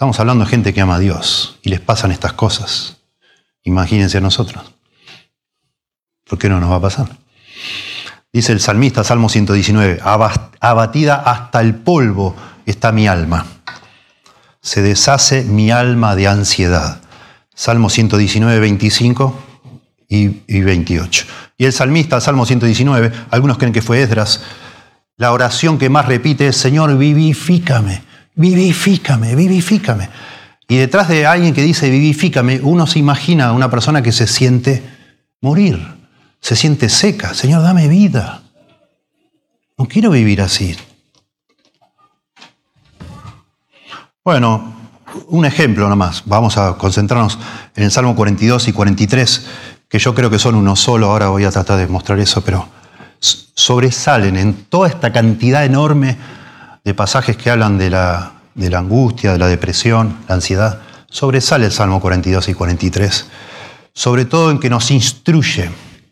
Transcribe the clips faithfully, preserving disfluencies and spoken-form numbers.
Estamos hablando de gente que ama a Dios y les pasan estas cosas. Imagínense a nosotros. ¿Por qué no nos va a pasar? Dice el salmista, Salmo ciento diecinueve, abatida hasta el polvo está mi alma. Se deshace mi alma de ansiedad. Salmo ciento diecinueve, veinticinco y, y veintiocho. Y el salmista, Salmo ciento diecinueve, algunos creen que fue Esdras, la oración que más repite es, Señor, vivifícame, vivifícame, vivifícame. Y detrás de alguien que dice vivifícame, uno se imagina a una persona que se siente morir, se siente seca. Señor, dame vida. No quiero vivir así. Bueno, un ejemplo nomás. Vamos a concentrarnos en el Salmo cuarenta y dos y cuarenta y tres, que yo creo que son uno solo. Ahora voy a tratar de mostrar eso, pero sobresalen en toda esta cantidad enorme de pasajes que hablan de la, de la angustia, de la depresión, la ansiedad. Sobresale el Salmo cuarenta y dos y cuarenta y tres, sobre todo en que nos instruye.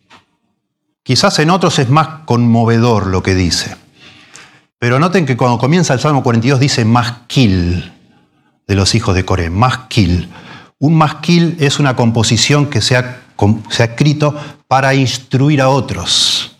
Quizás en otros es más conmovedor lo que dice. Pero noten que cuando comienza el Salmo cuarenta y dos dice masquil de los hijos de Coré, masquil. Un masquil es una composición que se ha, se ha escrito para instruir a otros.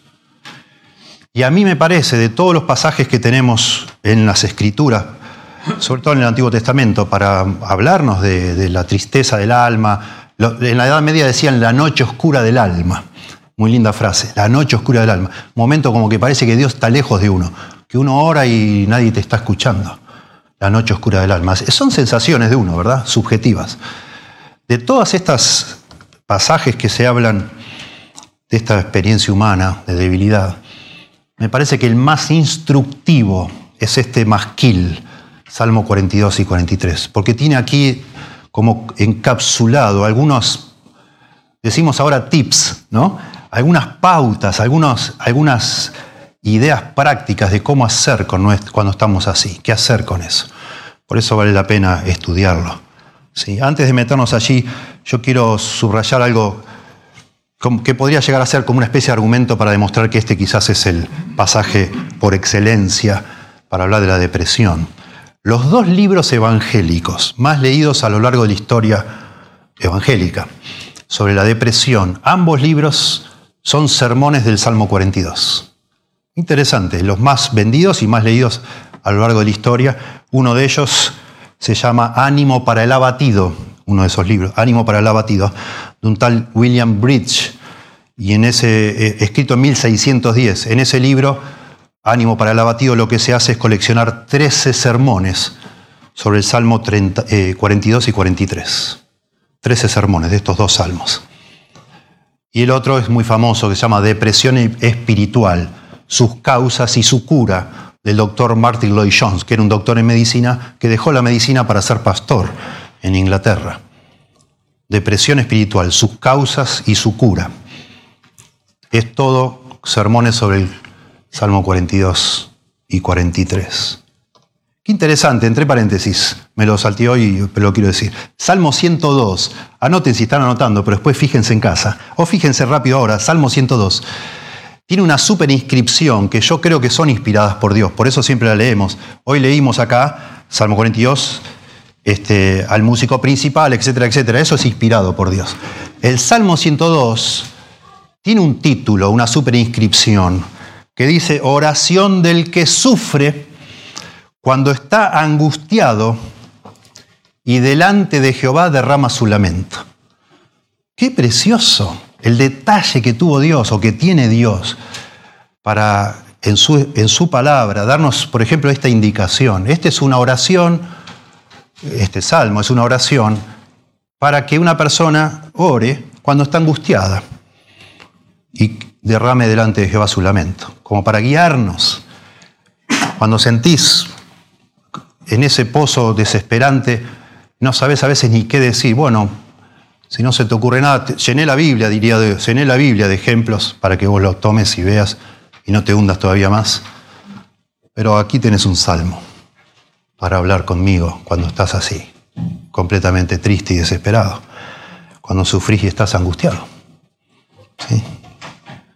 Y a mí me parece, de todos los pasajes que tenemos en las Escrituras, sobre todo en el Antiguo Testamento, para hablarnos de, de la tristeza del alma, en la Edad Media decían la noche oscura del alma. Muy linda frase, la noche oscura del alma. Momento como que parece que Dios está lejos de uno, que uno ora y nadie te está escuchando. La noche oscura del alma. Son sensaciones de uno, ¿verdad? Subjetivas. De todas estas pasajes que se hablan de esta experiencia humana, de debilidad, me parece que el más instructivo es este masquil, Salmo cuarenta y dos y cuarenta y tres, porque tiene aquí como encapsulado algunos, decimos ahora tips, ¿no? Algunas pautas, algunos, algunas ideas prácticas de cómo hacer con nuestro, cuando estamos así, qué hacer con eso. Por eso vale la pena estudiarlo. ¿Sí? Antes de meternos allí, yo quiero subrayar algo que podría llegar a ser como una especie de argumento para demostrar que este quizás es el pasaje por excelencia para hablar de la depresión. Los dos libros evangélicos más leídos a lo largo de la historia evangélica sobre la depresión, ambos libros son sermones del Salmo cuarenta y dos. Interesante, los más vendidos y más leídos a lo largo de la historia. Uno de ellos se llama Ánimo para el abatido, uno de esos libros, Ánimo para el abatido, de un tal William Bridge, y en ese, eh, escrito en mil seiscientos diez, en ese libro, Ánimo para el abatido, lo que se hace es coleccionar trece sermones sobre el Salmo treinta, eh, cuarenta y dos y cuarenta y tres. trece sermones de estos dos salmos. Y el otro es muy famoso, que se llama Depresión Espiritual, sus causas y su cura, del doctor Martin Lloyd-Jones, que era un doctor en medicina, que dejó la medicina para ser pastor en Inglaterra. Depresión espiritual, sus causas y su cura. Es todo sermones sobre el Salmo cuarenta y dos y cuarenta y tres. Qué interesante, entre paréntesis, me lo salté hoy, pero lo quiero decir. Salmo ciento dos, anoten si están anotando, pero después fíjense en casa, o fíjense rápido ahora, Salmo ciento dos. Tiene una super inscripción que yo creo que son inspiradas por Dios, por eso siempre la leemos. Hoy leímos acá, Salmo cuarenta y dos, este, al músico principal, etcétera, etcétera. Eso es inspirado por Dios. El Salmo ciento dos tiene un título, una super inscripción, que dice, oración del que sufre cuando está angustiado y delante de Jehová derrama su lamento. ¡Qué precioso! El detalle que tuvo Dios o que tiene Dios para, en su, en su palabra, darnos, por ejemplo, esta indicación. Esta es una oración, este salmo es una oración para que una persona ore cuando está angustiada y derrame delante de Jehová su lamento, como para guiarnos. Cuando sentís en ese pozo desesperante, no sabés a veces ni qué decir. Bueno, si no se te ocurre nada, llené la Biblia, diría, de, llené la Biblia de ejemplos para que vos lo tomes y veas y no te hundas todavía más. Pero aquí tenés un salmo para hablar conmigo cuando estás así, completamente triste y desesperado, cuando sufrís y estás angustiado. ¿Sí?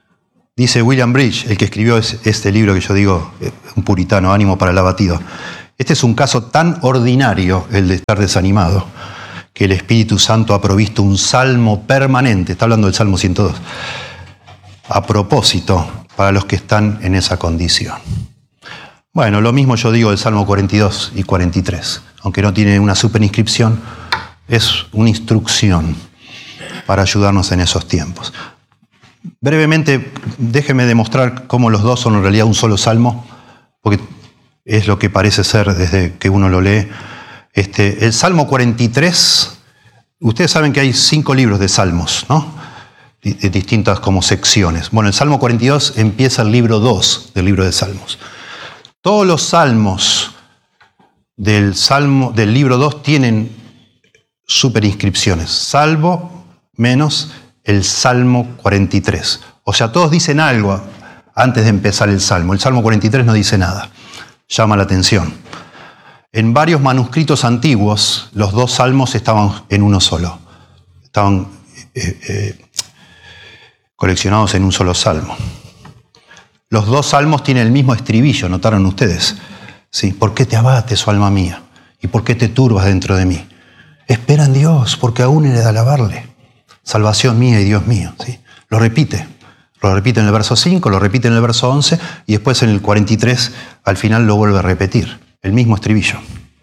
Dice William Bridge, el que escribió este libro que yo digo, un puritano, Ánimo para el abatido, Este es un caso tan ordinario, el de estar desanimado, que el Espíritu Santo ha provisto un salmo permanente, está hablando del Salmo ciento dos, a propósito para los que están en esa condición. Bueno, lo mismo yo digo del Salmo cuarenta y dos y cuarenta y tres, aunque no tiene una superinscripción, es una instrucción para ayudarnos en esos tiempos. Brevemente, déjeme demostrar cómo los dos son en realidad un solo salmo, porque es lo que parece ser desde que uno lo lee. Este, el Salmo cuarenta y tres, ustedes saben que hay cinco libros de salmos, ¿no? De distintas como secciones. Bueno, el Salmo cuarenta y dos empieza el libro dos del libro de Salmos. Todos los salmos del, salmo, del libro dos tienen superinscripciones, salvo menos el Salmo cuarenta y tres. O sea, todos dicen algo antes de empezar el Salmo. El Salmo cuarenta y tres no dice nada. Llama la atención. En varios manuscritos antiguos, los dos salmos estaban en uno solo. Estaban eh, eh, coleccionados en un solo salmo. Los dos salmos tienen el mismo estribillo, ¿notaron ustedes? ¿Sí? ¿Por qué te abates, oh alma mía? ¿Y por qué te turbas dentro de mí? Espera en Dios, porque aún he de alabarle. Salvación mía y Dios mío. ¿Sí? Lo repite. Lo repite en el verso cinco, lo repite en el verso once y después en el cuarenta y tres al final lo vuelve a repetir. El mismo estribillo.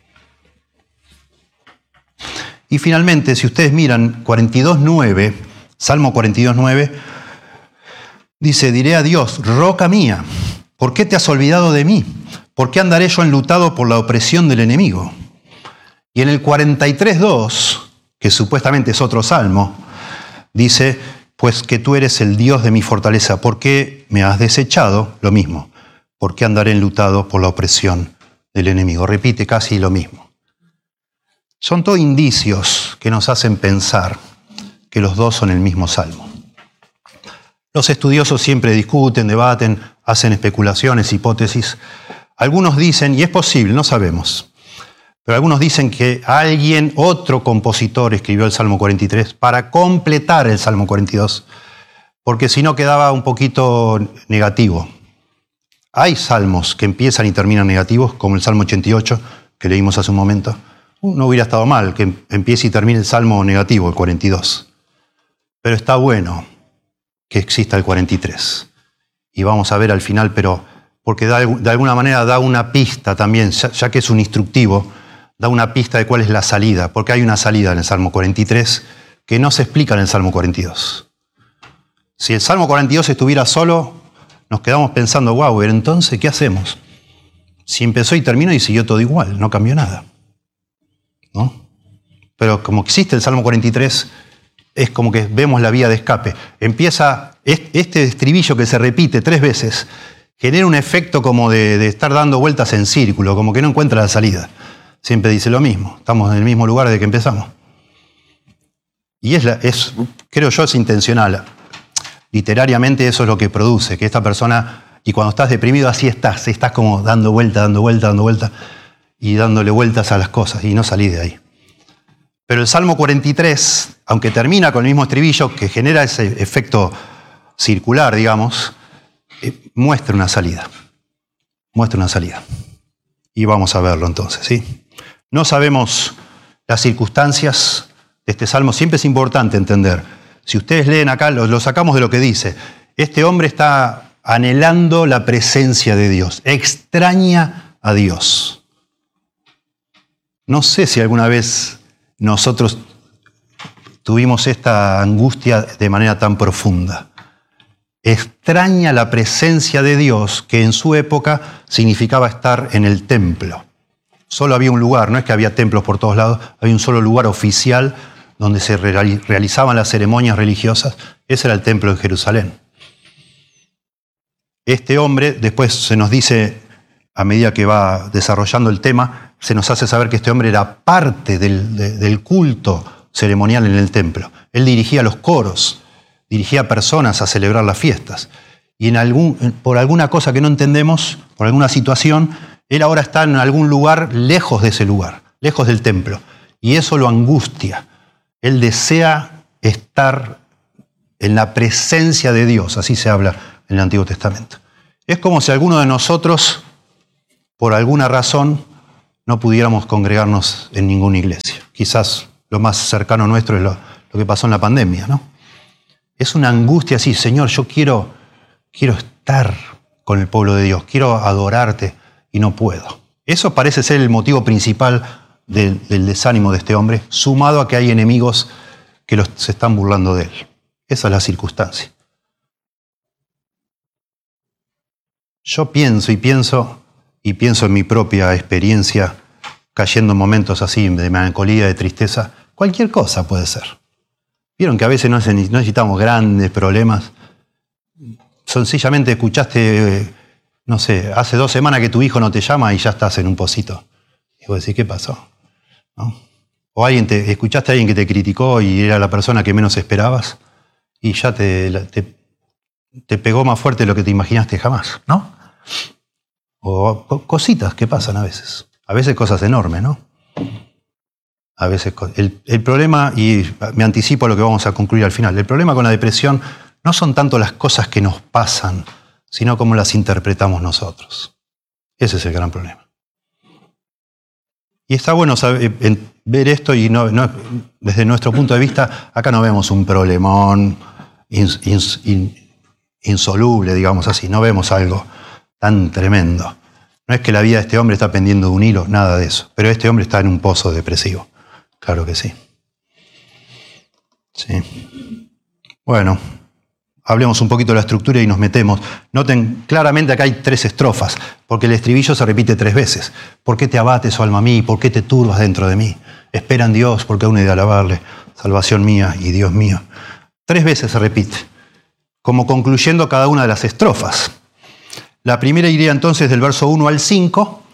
Y finalmente, si ustedes miran cuarenta y dos nueve, Salmo cuarenta y dos nueve, dice, diré a Dios, roca mía, ¿por qué te has olvidado de mí? ¿Por qué andaré yo enlutado por la opresión del enemigo? Y en el cuarenta y tres dos, que supuestamente es otro salmo, dice, pues que tú eres el Dios de mi fortaleza, ¿por qué me has desechado? Lo mismo, ¿por qué andaré enlutado por la opresión del enemigo? Repite casi lo mismo. Son todos indicios que nos hacen pensar que los dos son el mismo salmo. Los estudiosos siempre discuten, debaten, hacen especulaciones, hipótesis. Algunos dicen, y es posible, no sabemos, pero algunos dicen que alguien, otro compositor, escribió el Salmo cuarenta y tres para completar el Salmo cuarenta y dos, porque si no quedaba un poquito negativo. Hay salmos que empiezan y terminan negativos, como el Salmo ochenta y ocho, que leímos hace un momento. No hubiera estado mal que empiece y termine el Salmo negativo, el cuarenta y dos. Pero está bueno que exista el cuarenta y tres. Y vamos a ver al final, pero porque da, de alguna manera da una pista también, ya, ya que es un instructivo, da una pista de cuál es la salida, porque hay una salida en el Salmo cuarenta y tres que no se explica en el Salmo cuarenta y dos. Si el Salmo cuarenta y dos estuviera solo, nos quedamos pensando, wow, pero entonces, ¿qué hacemos? Si empezó y terminó y siguió todo igual, no cambió nada, ¿no? Pero como existe el Salmo cuarenta y tres, es como que vemos la vía de escape. Empieza, este estribillo que se repite tres veces, genera un efecto como de, de estar dando vueltas en círculo, como que no encuentra la salida. Siempre dice lo mismo, estamos en el mismo lugar desde que empezamos. Y es, la, es creo yo, es intencional. Literariamente eso es lo que produce, que esta persona, y cuando estás deprimido así estás, estás como dando vuelta, dando vuelta, dando vuelta, y dándole vueltas a las cosas, y no salís de ahí. Pero el Salmo cuarenta y tres, aunque termina con el mismo estribillo, que genera ese efecto circular, digamos, eh, muestra una salida. Muestra una salida. Y vamos a verlo entonces, ¿sí? No sabemos las circunstancias de este salmo. Siempre es importante entender. Si ustedes leen acá, lo, lo sacamos de lo que dice. Este hombre está anhelando la presencia de Dios. Extraña a Dios. No sé si alguna vez nosotros tuvimos esta angustia de manera tan profunda. Extraña la presencia de Dios, que en su época significaba estar en el templo. Solo había un lugar, no es que había templos por todos lados, había un solo lugar oficial donde se realizaban las ceremonias religiosas. Ese era el templo en Jerusalén. Este hombre, después se nos dice, a medida que va desarrollando el tema, se nos hace saber que este hombre era parte del, de, del culto ceremonial en el templo. Él dirigía los coros, dirigía personas a celebrar las fiestas. Y en algún, por alguna cosa que no entendemos, por alguna situación, él ahora está en algún lugar lejos de ese lugar, lejos del templo. Y eso lo angustia. Él desea estar en la presencia de Dios, así se habla en el Antiguo Testamento. Es como si alguno de nosotros, por alguna razón, no pudiéramos congregarnos en ninguna iglesia. Quizás lo más cercano nuestro es lo, lo que pasó en la pandemia, ¿no? Es una angustia así, Señor, yo quiero, quiero estar con el pueblo de Dios, quiero adorarte y no puedo. Eso parece ser el motivo principal del, del desánimo de este hombre, sumado a que hay enemigos que los, se están burlando de él. Esa es la circunstancia. Yo pienso y pienso y pienso en mi propia experiencia, cayendo en momentos así de melancolía, de tristeza. Cualquier cosa puede ser. Vieron que a veces no necesitamos grandes problemas. Sencillamente escuchaste, no sé, hace dos semanas que tu hijo no te llama y ya estás en un pocito. Y vos decís, ¿qué pasó? ¿No? O alguien te, escuchaste a alguien que te criticó y era la persona que menos esperabas y ya te, te, te pegó más fuerte de lo que te imaginaste jamás, ¿no? O cositas que pasan a veces. A veces cosas enormes, ¿no? A veces el, el problema, y me anticipo a lo que vamos a concluir al final, el problema con la depresión no son tanto las cosas que nos pasan, sino cómo las interpretamos nosotros. Ese es el gran problema. Y está bueno saber, ver esto y no, no, desde nuestro punto de vista, acá no vemos un problemón ins, ins, in, insoluble, digamos así, no vemos algo tan tremendo. No es que la vida de este hombre está pendiendo de un hilo, nada de eso. Pero este hombre está en un pozo depresivo. Claro que sí. Sí. Bueno, hablemos un poquito de la estructura y nos metemos. Noten, claramente acá hay tres estrofas, porque el estribillo se repite tres veces. ¿Por qué te abates, oh alma mía? ¿Por qué te turbas dentro de mí? Espera en Dios, porque aún he de alabarle. Salvación mía y Dios mío. Tres veces se repite, como concluyendo cada una de las estrofas. La primera iría entonces del verso uno al cinco,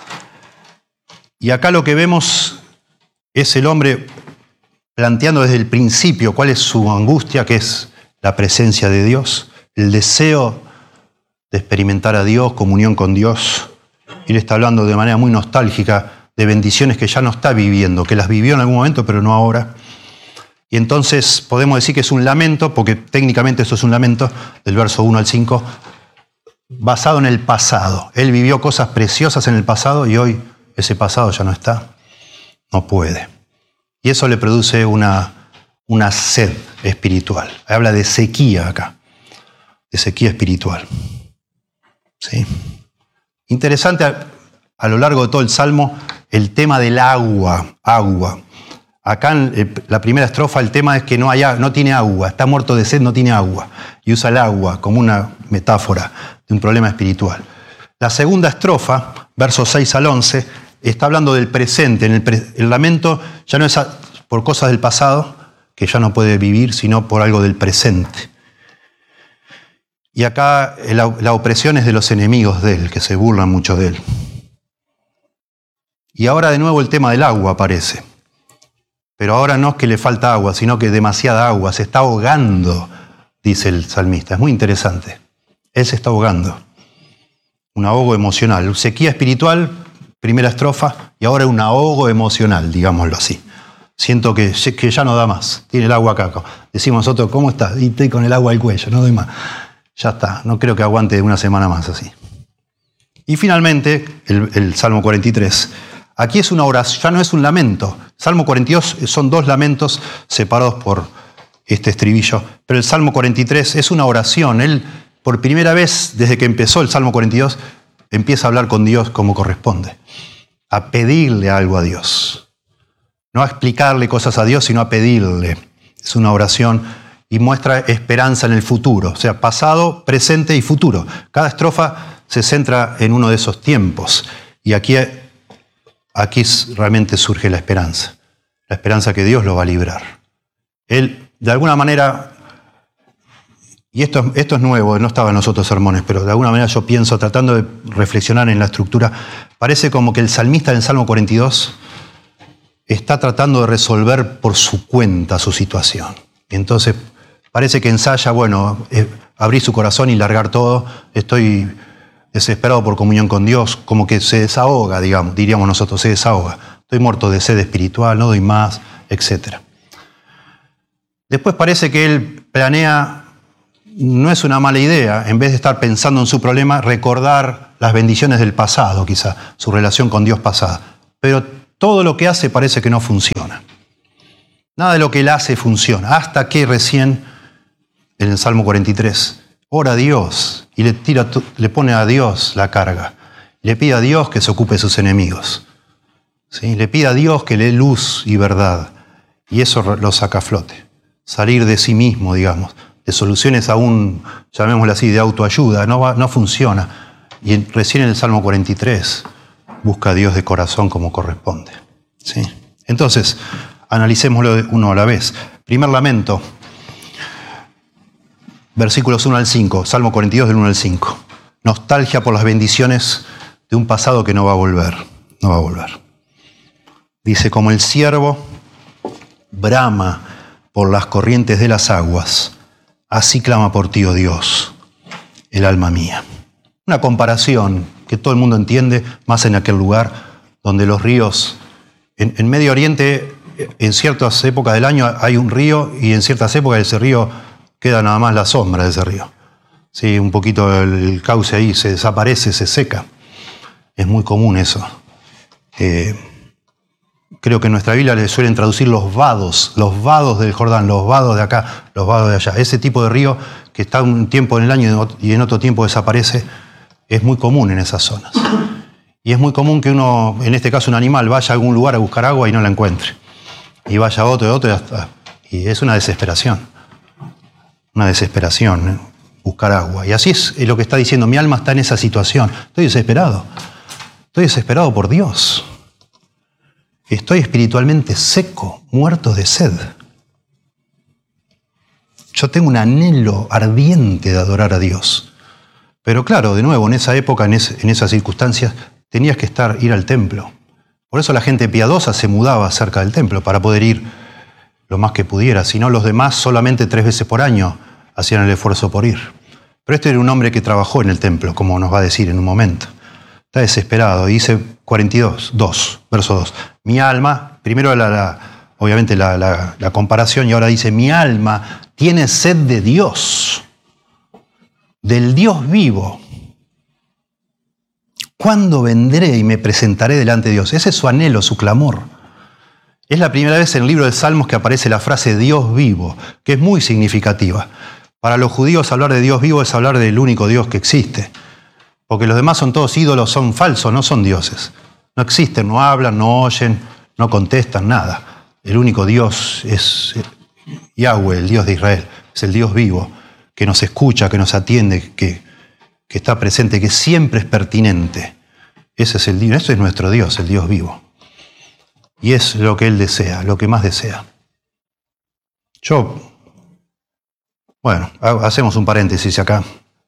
y acá lo que vemos es el hombre planteando desde el principio cuál es su angustia, que es la presencia de Dios, el deseo de experimentar a Dios, comunión con Dios. Él está hablando de manera muy nostálgica de bendiciones que ya no está viviendo, que las vivió en algún momento, pero no ahora. Y entonces podemos decir que es un lamento, porque técnicamente esto es un lamento, del verso uno al cinco, basado en el pasado. Él vivió cosas preciosas en el pasado y hoy ese pasado ya no está. No puede. Y eso le produce una, una sed espiritual. Habla de sequía acá, de sequía espiritual. ¿Sí? Interesante a, a lo largo de todo el Salmo el tema del agua, agua. Acá en la primera estrofa el tema es que no, hay, no tiene agua, está muerto de sed, no tiene agua. Y usa el agua como una metáfora de un problema espiritual. La segunda estrofa, versos seis al once, está hablando del presente. En el, pre, el lamento ya no es por cosas del pasado, que ya no puede vivir, sino por algo del presente. Y acá la, la opresión es de los enemigos de él, que se burlan mucho de él. Y ahora de nuevo el tema del agua aparece. Pero ahora no es que le falta agua, sino que demasiada agua. Se está ahogando, dice el salmista. Es muy interesante. Él se está ahogando. Un ahogo emocional. Sequía espiritual, primera estrofa, y ahora un ahogo emocional, digámoslo así. Siento que, que ya no da más. Tiene el agua acá. Decimos nosotros, ¿cómo estás? Y estoy con el agua al cuello, no doy más. Ya está. No creo que aguante una semana más así. Y finalmente, el, el Salmo cuarenta y tres. Aquí es una oración, ya no es un lamento. Salmo cuarenta y dos son dos lamentos separados por este estribillo. Pero el Salmo cuarenta y tres es una oración. Él, por primera vez, desde que empezó el Salmo cuarenta y dos, empieza a hablar con Dios como corresponde. A pedirle algo a Dios. No a explicarle cosas a Dios, sino a pedirle. Es una oración y muestra esperanza en el futuro. O sea, pasado, presente y futuro. Cada estrofa se centra en uno de esos tiempos. Y aquí... Aquí realmente surge la esperanza, la esperanza que Dios lo va a librar. Él, de alguna manera, y esto, esto es nuevo, no estaba en los otros sermones, pero de alguna manera yo pienso, tratando de reflexionar en la estructura, parece como que el salmista del Salmo cuarenta y dos está tratando de resolver por su cuenta su situación. Y entonces parece que ensaya, bueno, eh, abrir su corazón y largar todo, estoy... desesperado por comunión con Dios, como que se desahoga, digamos, diríamos nosotros, se desahoga. Estoy muerto de sed espiritual, no doy más, etcétera. Después parece que él planea, no es una mala idea, en vez de estar pensando en su problema, recordar las bendiciones del pasado, quizá, su relación con Dios pasada. pero todo lo que hace parece que no funciona. Nada de lo que él hace funciona, hasta que recién, en el Salmo cuarenta y tres, ora a Dios y le, tira, le pone a Dios la carga. Le pide a Dios que se ocupe de sus enemigos. ¿Sí? Le pide a Dios que le dé luz y verdad. Y eso lo saca a flote. Salir de sí mismo, digamos, de soluciones aún, llamémoslo así, de autoayuda, no, va, no funciona. Y en, recién en el Salmo cuarenta y tres busca a Dios de corazón como corresponde. ¿Sí? Entonces, analicémoslo uno a la vez. Primer lamento, versículos uno al cinco, Salmo cuarenta y dos del uno al cinco. Nostalgia por las bendiciones de un pasado que no va a volver. No va a volver. Dice, como el ciervo brama por las corrientes de las aguas, así clama por ti, oh Dios, el alma mía. Una comparación que todo el mundo entiende, más en aquel lugar donde los ríos, en, en Medio Oriente, en ciertas épocas del año hay un río y en ciertas épocas ese río queda nada más la sombra de ese río. Sí, un poquito el, el cauce ahí se desaparece, se seca. Es muy común eso. Eh, creo que en nuestra Biblia le suelen traducir los vados, los vados del Jordán, los vados de acá, los vados de allá. Ese tipo de río que está un tiempo en el año y en otro tiempo desaparece, es muy común en esas zonas. Y es muy común que uno, en este caso un animal, vaya a algún lugar a buscar agua y no la encuentre. Y vaya a otro y otro y hasta... Y es una desesperación. Una desesperación, ¿eh? Buscar agua. Y así es lo que está diciendo. Mi alma está en esa situación. Estoy desesperado. Estoy desesperado por Dios. Estoy espiritualmente seco, muerto de sed. Yo tengo un anhelo ardiente de adorar a Dios. Pero claro, de nuevo, en esa época, en, es, en esas circunstancias, tenías que estar, ir al templo. Por eso la gente piadosa se mudaba cerca del templo para poder ir lo más que pudiera. Si no, los demás solamente tres veces por año hacían el esfuerzo por ir. Pero este era un hombre que trabajó en el templo, como nos va a decir en un momento. Está desesperado. Y dice cuarenta y dos, dos, verso dos. Mi alma, primero la, la, obviamente la, la, la comparación, y ahora dice, mi alma tiene sed de Dios, del Dios vivo. ¿Cuándo vendré y me presentaré delante de Dios? Ese es su anhelo, su clamor. Es la primera vez en el libro de Salmos que aparece la frase Dios vivo, que es muy significativa. Para los judíos hablar de Dios vivo es hablar del único Dios que existe. Porque los demás son todos ídolos, son falsos, no son dioses. No existen, no hablan, no oyen, no contestan, nada. El único Dios es Yahweh, el Dios de Israel. Es el Dios vivo, que nos escucha, que nos atiende, que, que está presente, que siempre es pertinente. Ese es el Dios, ese es nuestro Dios, el Dios vivo. Y es lo que Él desea, lo que más desea. Yo, bueno, hacemos un paréntesis acá.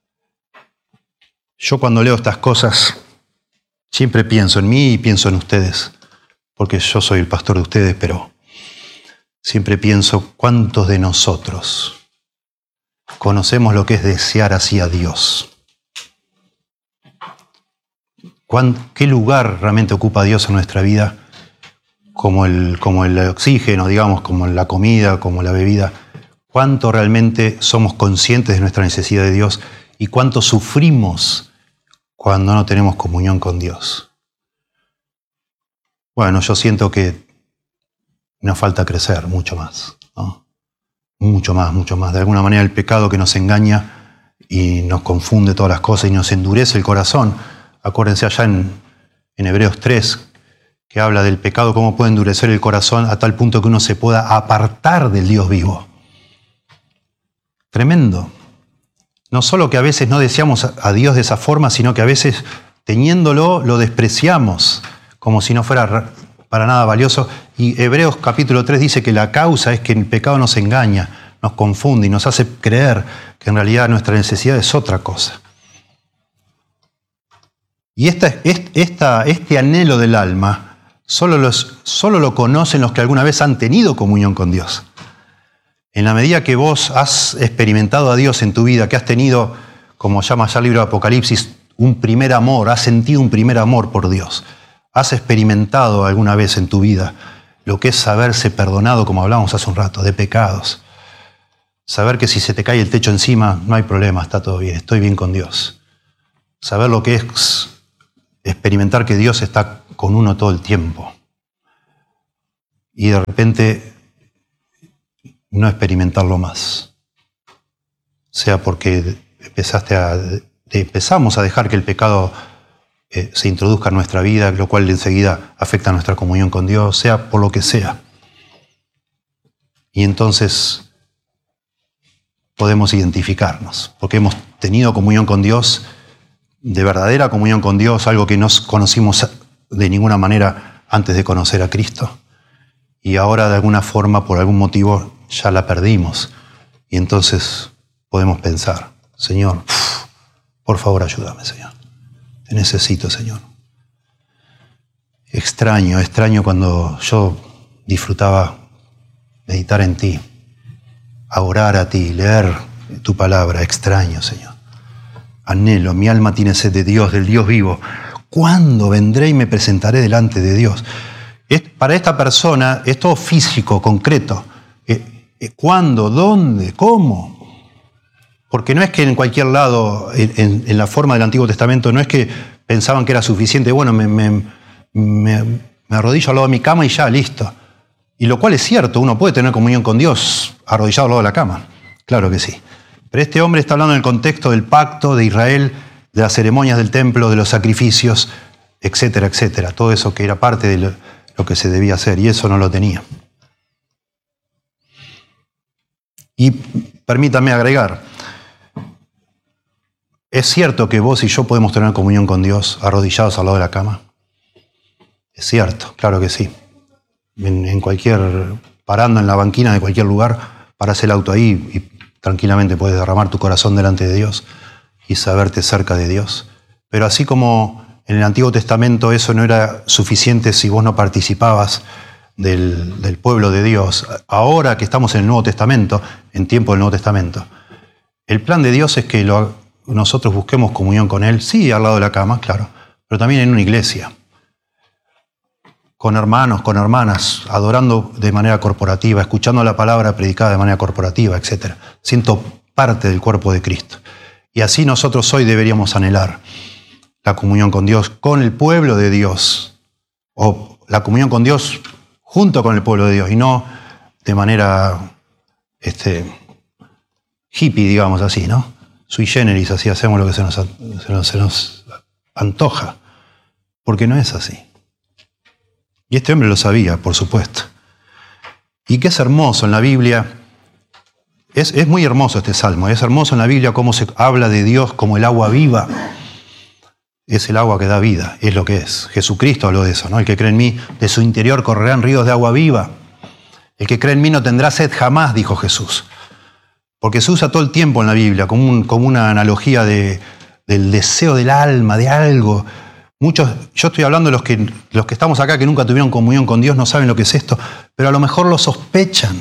Yo cuando leo estas cosas, siempre pienso en mí y pienso en ustedes, porque yo soy el pastor de ustedes, pero siempre pienso cuántos de nosotros conocemos lo que es desear así a Dios. ¿Qué lugar realmente ocupa Dios en nuestra vida? Como el, como el oxígeno, digamos, como la comida, como la bebida. ¿Cuánto realmente somos conscientes de nuestra necesidad de Dios y cuánto sufrimos cuando no tenemos comunión con Dios? Bueno, yo siento que nos falta crecer mucho más, ¿no? Mucho más, mucho más. De alguna manera el pecado que nos engaña y nos confunde todas las cosas y nos endurece el corazón. Acuérdense allá en, en Hebreos tres, que habla del pecado, cómo puede endurecer el corazón a tal punto que uno se pueda apartar del Dios vivo. Tremendo. No solo que a veces no deseamos a Dios de esa forma, sino que a veces, teniéndolo, lo despreciamos, como si no fuera para nada valioso. Y Hebreos capítulo tres dice que la causa es que el pecado nos engaña, nos confunde y nos hace creer que en realidad nuestra necesidad es otra cosa. Y esta, esta, este anhelo del alma solo, los, solo lo conocen los que alguna vez han tenido comunión con Dios. En la medida que vos has experimentado a Dios en tu vida, que has tenido, como llama ya el libro de Apocalipsis, un primer amor, has sentido un primer amor por Dios, has experimentado alguna vez en tu vida lo que es saberse perdonado, como hablábamos hace un rato, de pecados. Saber que si se te cae el techo encima, no hay problema, está todo bien, estoy bien con Dios. Saber lo que es experimentar que Dios está con uno todo el tiempo. Y de repente no experimentarlo más. Sea porque empezaste a, empezamos a dejar que el pecado eh, se introduzca en nuestra vida, lo cual enseguida afecta a nuestra comunión con Dios, sea por lo que sea. Y entonces podemos identificarnos, porque hemos tenido comunión con Dios, de verdadera comunión con Dios, algo que no conocimos de ninguna manera antes de conocer a Cristo. Y ahora de alguna forma, por algún motivo, ya la perdimos. Y entonces podemos pensar, Señor, uf, por favor ayúdame, Señor. Te necesito, Señor. Extraño, extraño cuando yo disfrutaba meditar en ti, a orar a ti, leer tu palabra. Extraño, Señor. Anhelo, mi alma tiene sed de Dios, del Dios vivo. ¿Cuándo vendré y me presentaré delante de Dios? Es, para esta persona es todo físico, concreto. Eh, eh, ¿Cuándo? ¿Dónde? ¿Cómo? Porque no es que en cualquier lado, en, en la forma del Antiguo Testamento, no es que pensaban que era suficiente. Bueno, me, me, me, me arrodillo al lado de mi cama y ya, listo. Y lo cual es cierto, uno puede tener comunión con Dios arrodillado al lado de la cama. Claro que sí. Pero este hombre está hablando en el contexto del pacto de Israel, de las ceremonias del templo, de los sacrificios, etcétera, etcétera. Todo eso que era parte de lo, lo que se debía hacer, y eso no lo tenía. Y permítame agregar, ¿es cierto que vos y yo podemos tener comunión con Dios arrodillados al lado de la cama? Es cierto, claro que sí. En, en cualquier, parando en la banquina de cualquier lugar, parás el auto ahí y tranquilamente puedes derramar tu corazón delante de Dios y saberte cerca de Dios. Pero así como en el Antiguo Testamento eso no era suficiente si vos no participabas del, del pueblo de Dios, ahora que estamos en el Nuevo Testamento, en tiempo del Nuevo Testamento, el plan de Dios es que lo, nosotros busquemos comunión con Él, sí, al lado de la cama, claro, pero también en una iglesia, con hermanos, con hermanas, adorando de manera corporativa, escuchando la palabra predicada de manera corporativa, etcétera. Siento parte del cuerpo de Cristo. Y así nosotros hoy deberíamos anhelar la comunión con Dios, con el pueblo de Dios, o la comunión con Dios junto con el pueblo de Dios, y no de manera este, hippie, digamos así, ¿no? Sui generis, así hacemos lo que se nos, se nos, se nos antoja, porque no es así. Y este hombre lo sabía, por supuesto. Y que es hermoso en la Biblia, es, es muy hermoso este salmo, es hermoso en la Biblia cómo se habla de Dios como el agua viva. Es el agua que da vida, es lo que es. Jesucristo habló de eso, ¿no? El que cree en mí, de su interior correrán ríos de agua viva. El que cree en mí no tendrá sed jamás, dijo Jesús. Porque se usa todo el tiempo en la Biblia como, un, como una analogía de, del deseo del alma, de algo. Muchos, yo estoy hablando de los que, los que estamos acá que nunca tuvieron comunión con Dios, no saben lo que es esto, pero a lo mejor lo sospechan.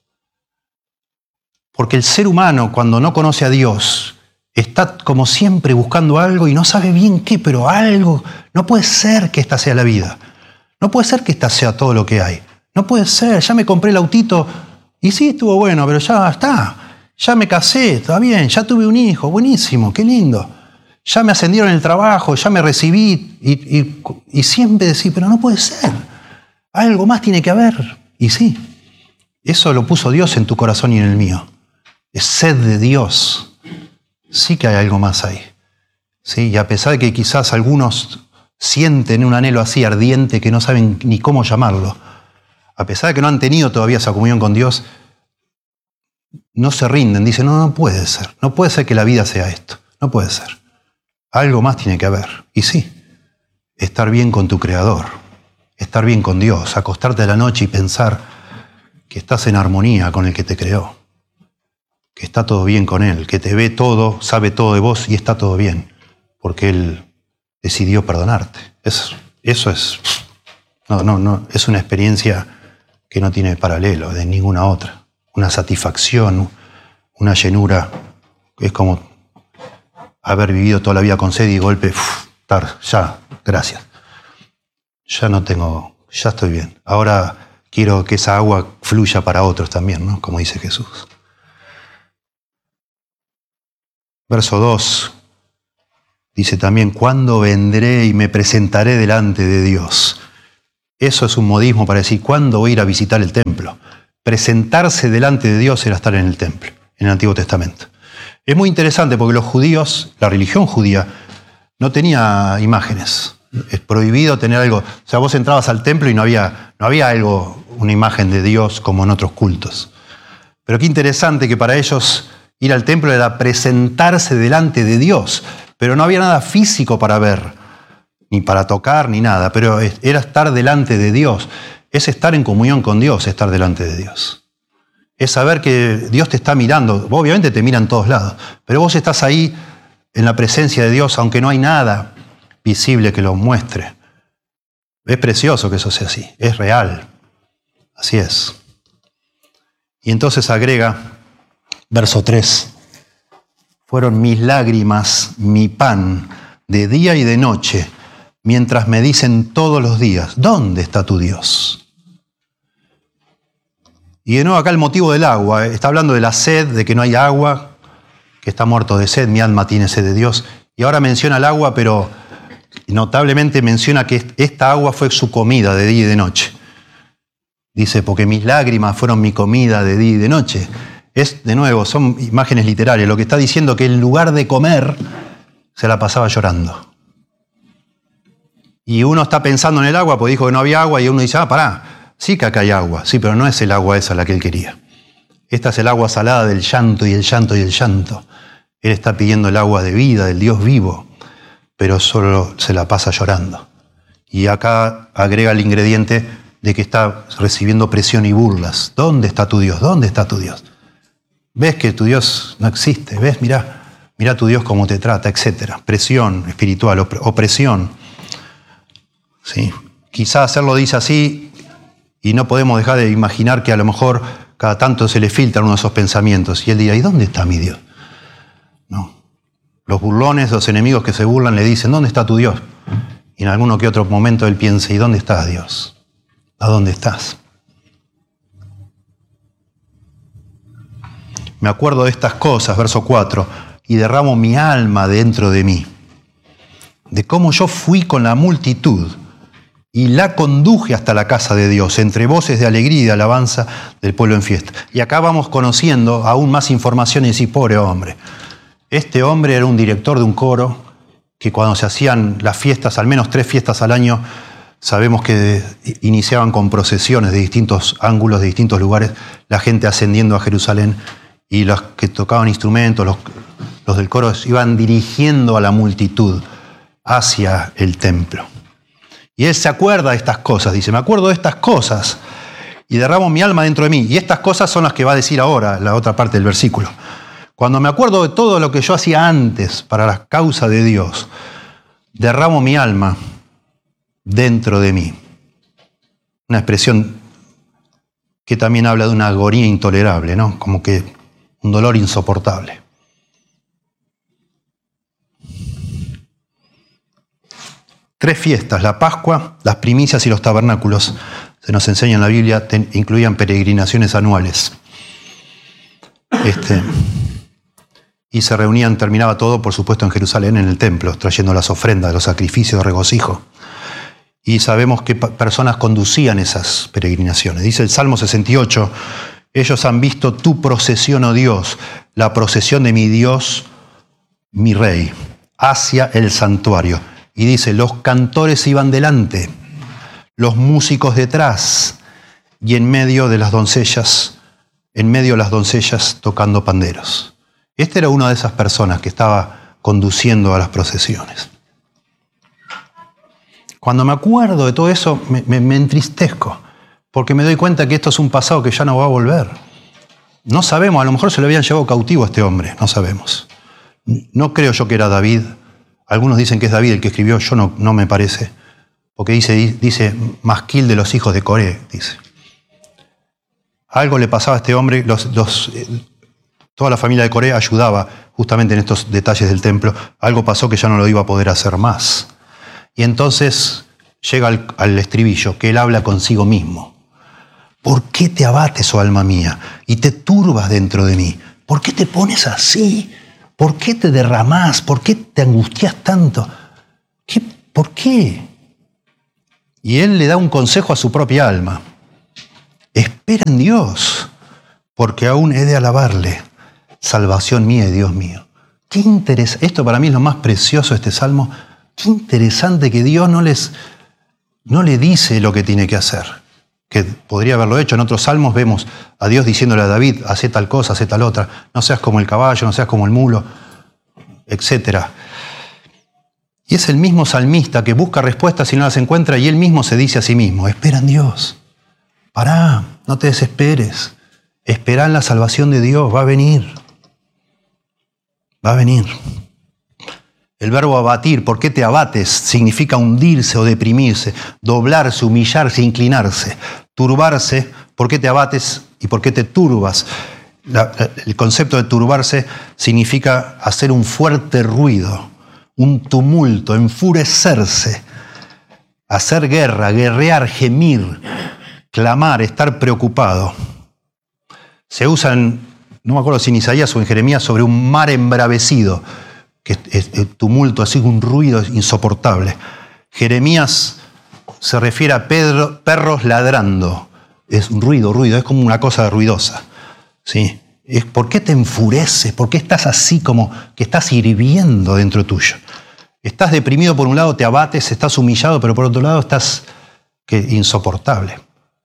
Porque el ser humano, cuando no conoce a Dios, está como siempre buscando algo y no sabe bien qué, pero algo. No puede ser que esta sea la vida. No puede ser que esta sea todo lo que hay. No puede ser, ya me compré el autito y sí, estuvo bueno, pero ya está. Ya me casé, está bien, ya tuve un hijo, buenísimo, qué lindo. Ya me ascendieron en el trabajo, ya me recibí, y, y, y siempre decís, pero no puede ser. Algo más tiene que haber. Y sí, eso lo puso Dios en tu corazón y en el mío. Es sed de Dios. Sí que hay algo más ahí. ¿Sí? Y a pesar de que quizás algunos sienten un anhelo así ardiente que no saben ni cómo llamarlo, a pesar de que no han tenido todavía esa comunión con Dios, no se rinden. Dicen, no, no puede ser. No puede ser que la vida sea esto. No puede ser. Algo más tiene que haber. Y sí, estar bien con tu Creador, estar bien con Dios, acostarte a la noche y pensar que estás en armonía con el que te creó, que está todo bien con Él, que te ve todo, sabe todo de vos y está todo bien, porque Él decidió perdonarte. Es, eso es, no, no, no, es una experiencia que no tiene paralelo de ninguna otra. Una satisfacción, una llenura, es como haber vivido toda la vida con sed y de golpe, uf, tar, ya, gracias. Ya no tengo, ya estoy bien. Ahora quiero que esa agua fluya para otros también, ¿no? Como dice Jesús. Verso dos. dice también, ¿cuándo vendré y me presentaré delante de Dios? Eso es un modismo para decir, ¿cuándo voy a ir a visitar el templo? Presentarse delante de Dios era estar en el templo, en el Antiguo Testamento. Es muy interesante porque los judíos, la religión judía, no tenía imágenes. Es prohibido tener algo. O sea, vos entrabas al templo y no había, no había algo, una imagen de Dios como en otros cultos. Pero qué interesante que para ellos ir al templo era presentarse delante de Dios. Pero no había nada físico para ver, ni para tocar, ni nada. Pero era estar delante de Dios. Es estar en comunión con Dios, estar delante de Dios. Es saber que Dios te está mirando. Obviamente te mira en todos lados. Pero vos estás ahí en la presencia de Dios, aunque no hay nada visible que lo muestre. Es precioso que eso sea así. Es real. Así es. Y entonces agrega, verso tres. Fueron mis lágrimas, mi pan, de día y de noche, mientras me dicen todos los días, ¿dónde está tu Dios? Y de nuevo acá el motivo del agua. Está hablando de la sed, de que no hay agua, que está muerto de sed, mi alma tiene sed de Dios. Y ahora menciona el agua, pero notablemente menciona que esta agua fue su comida de día y de noche. Dice, porque mis lágrimas fueron mi comida de día y de noche. Es, de nuevo, son imágenes literarias. Lo que está diciendo que en lugar de comer, se la pasaba llorando. Y uno está pensando en el agua, porque dijo que no había agua, y uno dice, ah, pará, sí que acá hay agua. Sí, pero no es el agua esa la que él quería. Esta es el agua salada del llanto y el llanto y el llanto. Él está pidiendo el agua de vida, del Dios vivo, pero solo se la pasa llorando. Y acá agrega el ingrediente de que está recibiendo presión y burlas. ¿Dónde está tu Dios? ¿Dónde está tu Dios? ¿Ves que tu Dios no existe? ¿Ves? Mirá, mirá tu Dios cómo te trata, etcétera. Presión espiritual, op- opresión. ¿Sí? Quizá hacerlo dice así y no podemos dejar de imaginar que a lo mejor cada tanto se le filtran uno de esos pensamientos y él dirá, ¿y dónde está mi Dios? No. Los burlones, los enemigos que se burlan le dicen, ¿dónde está tu Dios? Y en alguno que otro momento él piensa, ¿y dónde estás, Dios? ¿A dónde estás? Me acuerdo de estas cosas, verso cuatro, y derramo mi alma dentro de mí, de cómo yo fui con la multitud y la conduje hasta la casa de Dios, entre voces de alegría y de alabanza del pueblo en fiesta. Y acá vamos conociendo aún más información y decir, pobre hombre. Este hombre era un director de un coro que cuando se hacían las fiestas, al menos tres fiestas al año, sabemos que iniciaban con procesiones de distintos ángulos, de distintos lugares, la gente ascendiendo a Jerusalén y los que tocaban instrumentos, los, los del coro, iban dirigiendo a la multitud hacia el templo. Y él se acuerda de estas cosas, dice, me acuerdo de estas cosas y derramo mi alma dentro de mí. Y estas cosas son las que va a decir ahora, la otra parte del versículo. Cuando me acuerdo de todo lo que yo hacía antes para la causa de Dios, derramo mi alma dentro de mí. Una expresión que también habla de una agonía intolerable, ¿no? Como que un dolor insoportable. Tres fiestas, la Pascua, las primicias y los tabernáculos, se nos enseña en la Biblia, ten, incluían peregrinaciones anuales. Este, y se reunían, terminaba todo, por supuesto, en Jerusalén, en el templo, trayendo las ofrendas, los sacrificios de regocijo. Y sabemos que personas conducían esas peregrinaciones. Dice el Salmo sesenta y ocho, ellos han visto tu procesión, oh Dios, la procesión de mi Dios, mi Rey, hacia el santuario. Y dice, los cantores iban delante, los músicos detrás, y en medio de las doncellas, en medio de las doncellas tocando panderos. Este era una de esas personas que estaba conduciendo a las procesiones. Cuando me acuerdo de todo eso, me, me, me entristezco, porque me doy cuenta que esto es un pasado que ya no va a volver. No sabemos, a lo mejor se lo habían llevado cautivo a este hombre, no sabemos. No creo yo que era David. Algunos dicen que es David el que escribió, yo no, no me parece. Porque dice, dice, masquil de los hijos de Coré, dice. Algo le pasaba a este hombre, los, los, toda la familia de Coré ayudaba justamente en estos detalles del templo. Algo pasó que ya no lo iba a poder hacer más. Y entonces llega al, al estribillo, que él habla consigo mismo. ¿Por qué te abates, oh alma mía, y te turbas dentro de mí? ¿Por qué te pones así? ¿Por qué te derramás? ¿Por qué te angustias tanto? ¿Qué, ¿Por qué? Y él le da un consejo a su propia alma. Espera en Dios, porque aún he de alabarle. Salvación mía y Dios mío. Qué interesante. Esto para mí es lo más precioso de este salmo. Qué interesante que Dios no les, no le dice lo que tiene que hacer. Que podría haberlo hecho. En otros salmos vemos a Dios diciéndole a David, hace tal cosa, hace tal otra. No seas como el caballo, no seas como el mulo, etcétera. Y es el mismo salmista que busca respuestas y no las encuentra, y él mismo se dice a sí mismo, espera en Dios. Pará, no te desesperes. Esperá en la salvación de Dios, va a venir. Va a venir. El verbo abatir, ¿por qué te abates? Significa hundirse o deprimirse, doblarse, humillarse, inclinarse. Turbarse, ¿por qué te abates y por qué te turbas? La, el concepto de turbarse significa hacer un fuerte ruido, un tumulto, enfurecerse, hacer guerra, guerrear, gemir, clamar, estar preocupado. Se usan, no me acuerdo si en Isaías o en Jeremías, sobre un mar embravecido, que es el tumulto, así un ruido insoportable. Jeremías se refiere a Pedro, perros ladrando. Es un ruido, ruido, es como una cosa ruidosa. ¿Sí? Es, ¿por qué te enfureces? ¿Por qué estás así como que estás hirviendo dentro tuyo? Estás deprimido por un lado, te abates, estás humillado, pero por otro lado estás que, insoportable.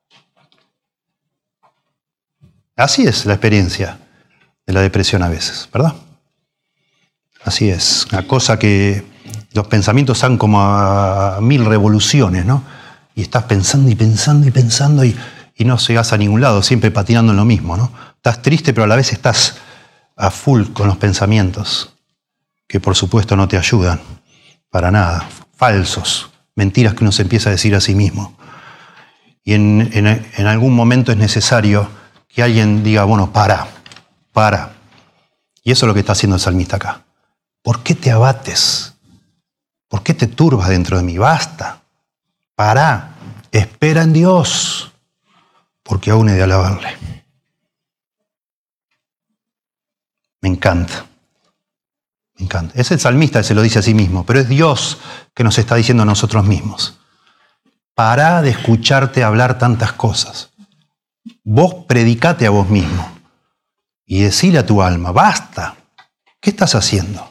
Así es la experiencia de la depresión a veces, ¿verdad? Así es, una cosa que los pensamientos están como a mil revoluciones, ¿no? Y estás pensando y pensando y pensando y, y no llegas a ningún lado, siempre patinando en lo mismo, ¿no? Estás triste, pero a la vez estás a full con los pensamientos, que por supuesto no te ayudan para nada, falsos, mentiras que uno se empieza a decir a sí mismo. Y en, en, en algún momento es necesario que alguien diga, bueno, para, para. Y eso es lo que está haciendo el salmista acá. ¿Por qué te abates? ¿Por qué te turbas dentro de mí? Basta. Pará. Espera en Dios, porque aún he de alabarle. Me encanta. Me encanta. Es el salmista que se lo dice a sí mismo, pero es Dios que nos está diciendo a nosotros mismos. Pará de escucharte hablar tantas cosas. Vos predicate a vos mismo y decile a tu alma, basta. ¿Qué estás haciendo?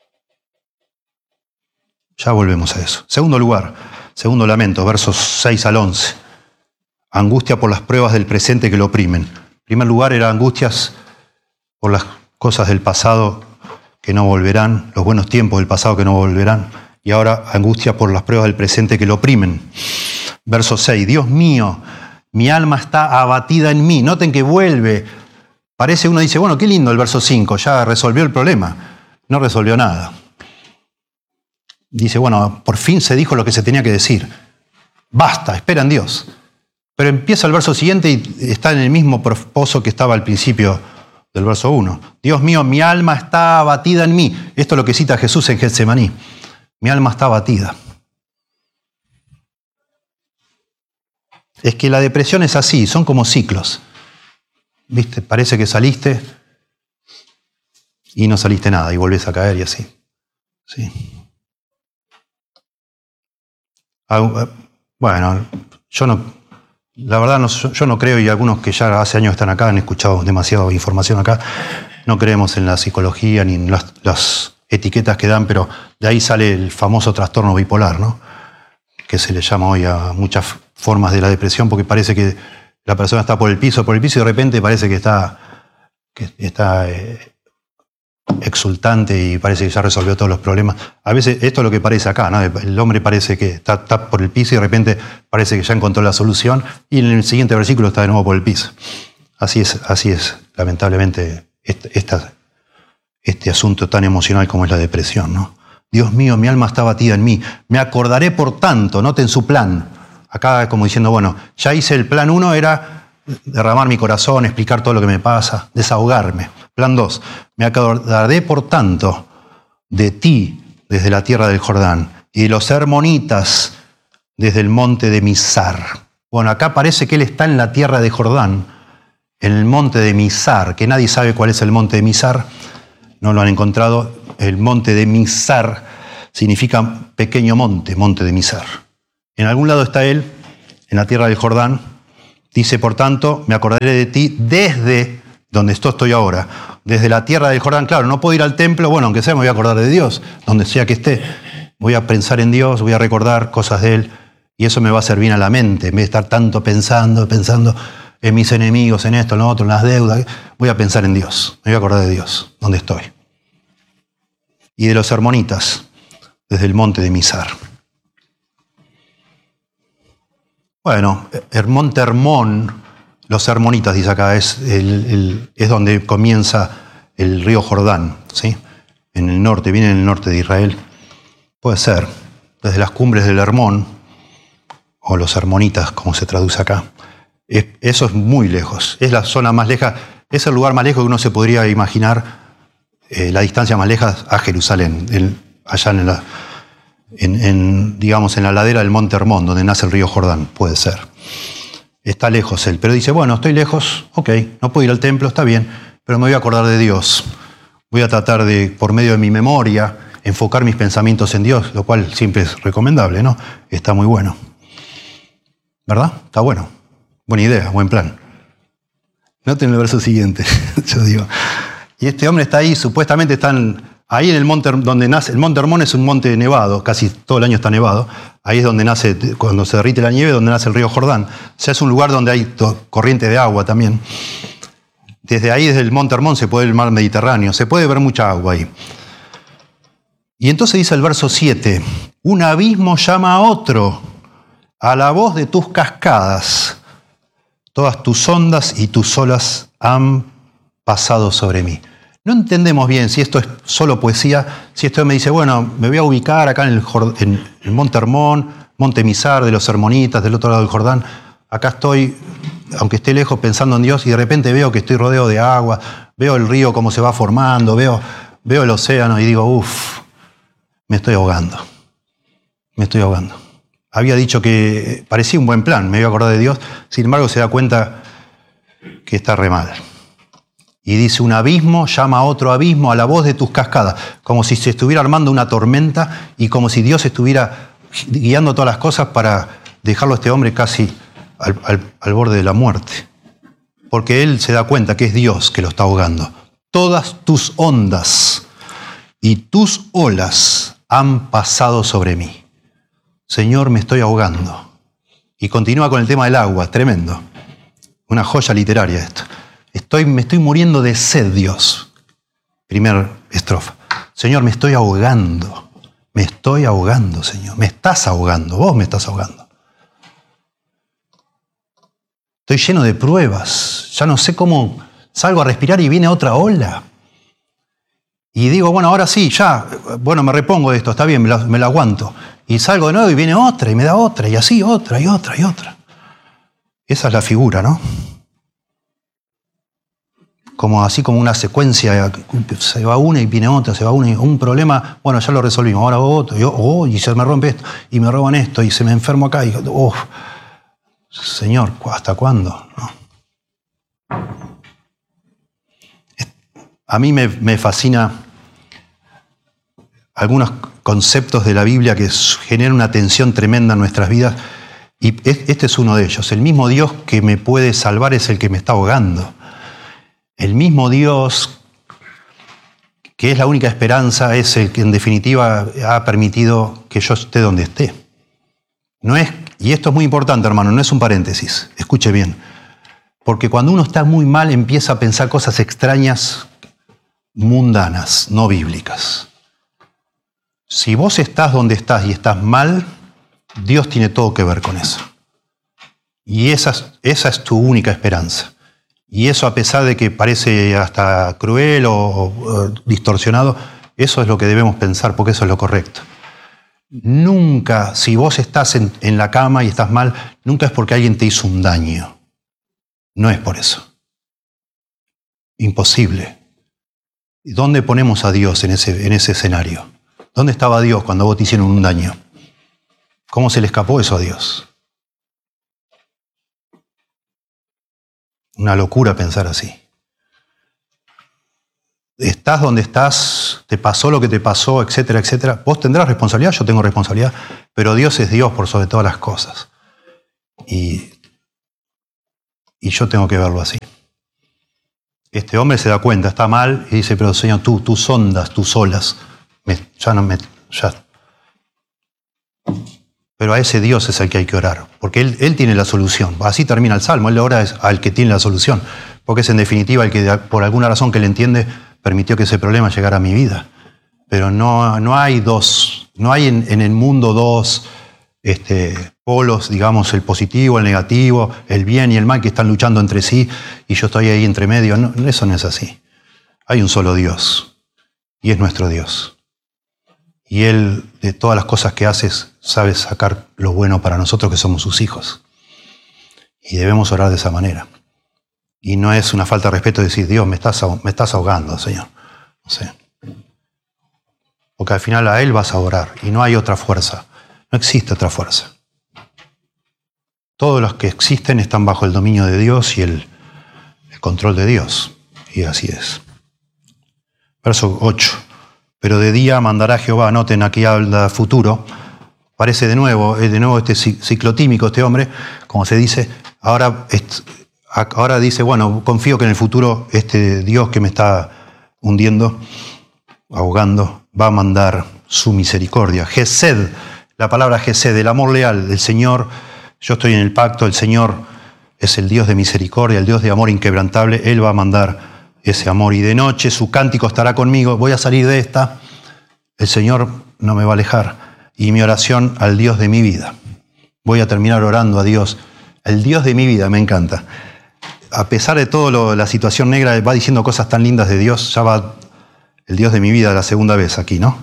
Ya volvemos a eso. Segundo lugar, segundo lamento, versos seis al once. Angustia por las pruebas del presente que lo oprimen. En primer lugar, eran angustias por las cosas del pasado que no volverán, los buenos tiempos del pasado que no volverán. Y ahora, angustia por las pruebas del presente que lo oprimen. Verso seis. Dios mío, mi alma está abatida en mí. Noten que vuelve. Parece, uno dice, bueno, qué lindo el verso cinco, ya resolvió el problema. No resolvió nada. Dice, bueno, por fin se dijo lo que se tenía que decir. Basta, espera en Dios. Pero empieza el verso siguiente y está en el mismo pozo que estaba al principio del verso uno. Dios mío, mi alma está abatida en mí. Esto es lo que cita Jesús en Getsemaní. Mi alma está abatida. Es que la depresión es así, son como ciclos. ¿Viste? Parece que saliste y no saliste nada y volvés a caer y así. Sí. Bueno, yo no, la verdad no, yo no creo, y algunos que ya hace años están acá han escuchado demasiada información acá, no creemos en la psicología ni en las, las etiquetas que dan, pero de ahí sale el famoso trastorno bipolar, ¿no? Que se le llama hoy a muchas formas de la depresión, porque parece que la persona está por el piso, por el piso y de repente parece que está, que está eh, exultante y parece que ya resolvió todos los problemas. A veces esto es lo que parece acá, ¿no? El hombre parece que está, está por el piso y de repente parece que ya encontró la solución y en el siguiente versículo está de nuevo por el piso. Así es, así es lamentablemente, este, esta, este asunto tan emocional como es la depresión, ¿no? Dios mío, mi alma está batida en mí. Me acordaré por tanto, noten su plan. Acá como diciendo, bueno, ya hice el plan uno, era derramar mi corazón, explicar todo lo que me pasa, desahogarme. Plan dos, me acordaré por tanto de ti desde la tierra del Jordán y de los hermonitas desde el monte de Mizar. Bueno, acá parece que él está en la tierra de Jordán, en el monte de Mizar, que nadie sabe cuál es el monte de Mizar. no lo han encontrado. El monte de Mizar significa pequeño monte, monte de Mizar. En algún lado está él, en la tierra del Jordán. Dice, por tanto, me acordaré de ti desde donde estoy ahora, desde la tierra del Jordán. Claro, no puedo ir al templo, bueno, aunque sea me voy a acordar de Dios, donde sea que esté. Voy a pensar en Dios, voy a recordar cosas de Él, y eso me va a hacer bien a la mente, en vez de estar tanto pensando, pensando en mis enemigos, en esto, en lo otro, en las deudas. Voy a pensar en Dios, me voy a acordar de Dios, donde estoy. Y de los hermonitas, desde el monte de Mizar. Bueno, el monte Hermón, los hermonitas, dice acá, es, el, el, es donde comienza el río Jordán, ¿sí? En el norte, viene en el norte de Israel. Puede ser, desde las cumbres del Hermón, o los hermonitas, como se traduce acá. Es, eso es muy lejos, es la zona más lejos, es el lugar más lejos que uno se podría imaginar, eh, la distancia más lejos a Jerusalén, el, allá en la, en, en, digamos, en la ladera del monte Hermón, donde nace el río Jordán, puede ser. Está lejos él, pero dice, bueno, estoy lejos, ok, no puedo ir al templo, está bien, pero me voy a acordar de Dios. Voy a tratar de, por medio de mi memoria, enfocar mis pensamientos en Dios, lo cual siempre es recomendable, ¿no? Está muy bueno. ¿Verdad? Está bueno. Buena idea, buen plan. Noten el verso siguiente, yo digo. Y este hombre está ahí, supuestamente están ahí en el monte donde nace. El monte Hermón es un monte nevado, casi todo el año está nevado. Ahí es donde nace, cuando se derrite la nieve, donde nace el río Jordán. O sea, es un lugar donde hay corriente de agua también. Desde ahí, desde el monte Hermón, se puede ver el mar Mediterráneo. Se puede ver mucha agua ahí. Y entonces dice el verso siete, un abismo llama a otro, a la voz de tus cascadas. Todas tus ondas y tus olas han pasado sobre mí. No entendemos bien si esto es solo poesía, si esto me dice, bueno, me voy a ubicar acá en el, en el monte Hermón, monte Mizar, de los hermonitas, del otro lado del Jordán. Acá estoy, aunque esté lejos, pensando en Dios, y de repente veo que estoy rodeado de agua, veo el río cómo se va formando, veo, veo el océano y digo, uff, me estoy ahogando, me estoy ahogando. Había dicho que parecía un buen plan, me iba a acordar de Dios, sin embargo se da cuenta que está re mal. Y dice, un abismo llama a otro abismo a la voz de tus cascadas, como si se estuviera armando una tormenta y como si Dios estuviera guiando todas las cosas para dejarlo a este hombre casi al, al, al borde de la muerte. Porque él se da cuenta que es Dios que lo está ahogando. Todas tus ondas y tus olas han pasado sobre mí. Señor, me estoy ahogando. Y continúa con el tema del agua, tremendo. Una joya literaria esto. Estoy, me estoy muriendo de sed, Dios. Primer estrofa. Señor, me estoy ahogando. Me estoy ahogando, Señor. Me estás ahogando. Vos me estás ahogando. Estoy lleno de pruebas. Ya no sé cómo salgo a respirar y viene otra ola. Y digo, bueno, ahora sí, ya. Bueno, me repongo de esto. Está bien, me la, me la aguanto. Y salgo de nuevo y viene otra y me da otra. Y así otra y otra y otra. Esa es la figura, ¿no? Como así como una secuencia, se va una y viene otra, se va una y un problema, bueno, ya lo resolvimos, ahora otro, y, oh, y se me rompe esto, y me roban esto, y se me enfermo acá, y oh, Señor, ¿hasta cuándo? No. A mí me, me fascina algunos conceptos de la Biblia que generan una tensión tremenda en nuestras vidas, y este es uno de ellos. El mismo Dios que me puede salvar es el que me está ahogando. El mismo Dios, que es la única esperanza, es el que en definitiva ha permitido que yo esté donde esté. No es, y esto es muy importante, hermano, no es un paréntesis, escuche bien. Porque cuando uno está muy mal empieza a pensar cosas extrañas, mundanas, no bíblicas. Si vos estás donde estás y estás mal, Dios tiene todo que ver con eso. Y esa, esa es tu única esperanza. Y eso, a pesar de que parece hasta cruel o, o distorsionado, eso es lo que debemos pensar, porque eso es lo correcto. Nunca, si vos estás en, en la cama y estás mal, nunca es porque alguien te hizo un daño. No es por eso. Imposible. ¿Dónde ponemos a Dios en ese, en ese escenario? ¿Dónde estaba Dios cuando vos te hicieron un daño? ¿Cómo se le escapó eso a Dios? Una locura pensar así. estás donde estás, te pasó lo que te pasó, etcétera, etcétera. Vos tendrás responsabilidad, yo tengo responsabilidad, pero Dios es Dios por sobre todas las cosas. Y, y yo tengo que verlo así. Este hombre se da cuenta, está mal, y dice, pero Señor, tú, tú sondas, tú solas, me, ya no me... Ya. Pero a ese Dios es el que hay que orar, porque Él, él tiene la solución. Así termina el Salmo, Él le ora al que tiene la solución, porque es en definitiva el que por alguna razón que Él entiende permitió que ese problema llegara a mi vida. Pero no, no hay dos, no hay en, en el mundo dos este, polos, digamos, el positivo, el negativo, el bien y el mal que están luchando entre sí y yo estoy ahí entre medio. No, eso no es así. Hay un solo Dios y es nuestro Dios. Y Él, de todas las cosas que hace, sabe sacar lo bueno para nosotros que somos sus hijos. Y debemos orar de esa manera. Y no es una falta de respeto decir, Dios, me estás, me estás ahogando, Señor. No sé. Porque al final a Él vas a orar y no hay otra fuerza. No existe otra fuerza. Todos los que existen están bajo el dominio de Dios y el, el control de Dios. Y así es. Verso ocho. Pero de día mandará Jehová, noten aquí habla futuro, parece de nuevo, de nuevo este ciclotímico, este hombre, como se dice, ahora, ahora dice, bueno, confío que en el futuro este Dios que me está hundiendo, ahogando, va a mandar su misericordia. Gesed, la palabra Gesed, el amor leal del Señor, yo estoy en el pacto, el Señor es el Dios de misericordia, el Dios de amor inquebrantable, Él va a mandar ese amor, y de noche su cántico estará conmigo, voy a salir de esta, el Señor no me va a alejar, y mi oración al Dios de mi vida. Voy a terminar orando a Dios, el Dios de mi vida, me encanta. A pesar de todo la situación negra, va diciendo cosas tan lindas de Dios, ya va el Dios de mi vida la segunda vez aquí, ¿no?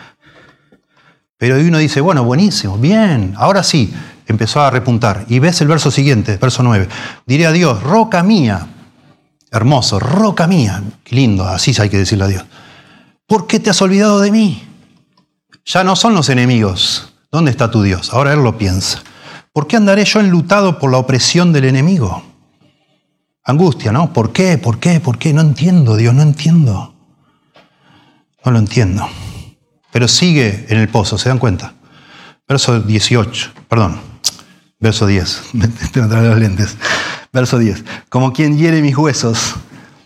Pero uno dice, bueno, buenísimo, bien, ahora sí, empezó a repuntar. Y ves el verso siguiente, verso nueve, diré a Dios, roca mía, hermoso, roca mía, qué lindo, así hay que decirle a Dios. ¿Por qué te has olvidado de mí? Ya no son los enemigos. ¿Dónde está tu Dios? Ahora Él lo piensa. ¿Por qué andaré yo enlutado por la opresión del enemigo? Angustia, ¿no? ¿Por qué? ¿Por qué? ¿Por qué? No entiendo, Dios, no entiendo. No lo entiendo. Pero sigue en el pozo, ¿se dan cuenta? Verso dieciocho, perdón, verso diez. Tengo que traer los lentes. Verso diez. Como quien hiere mis huesos,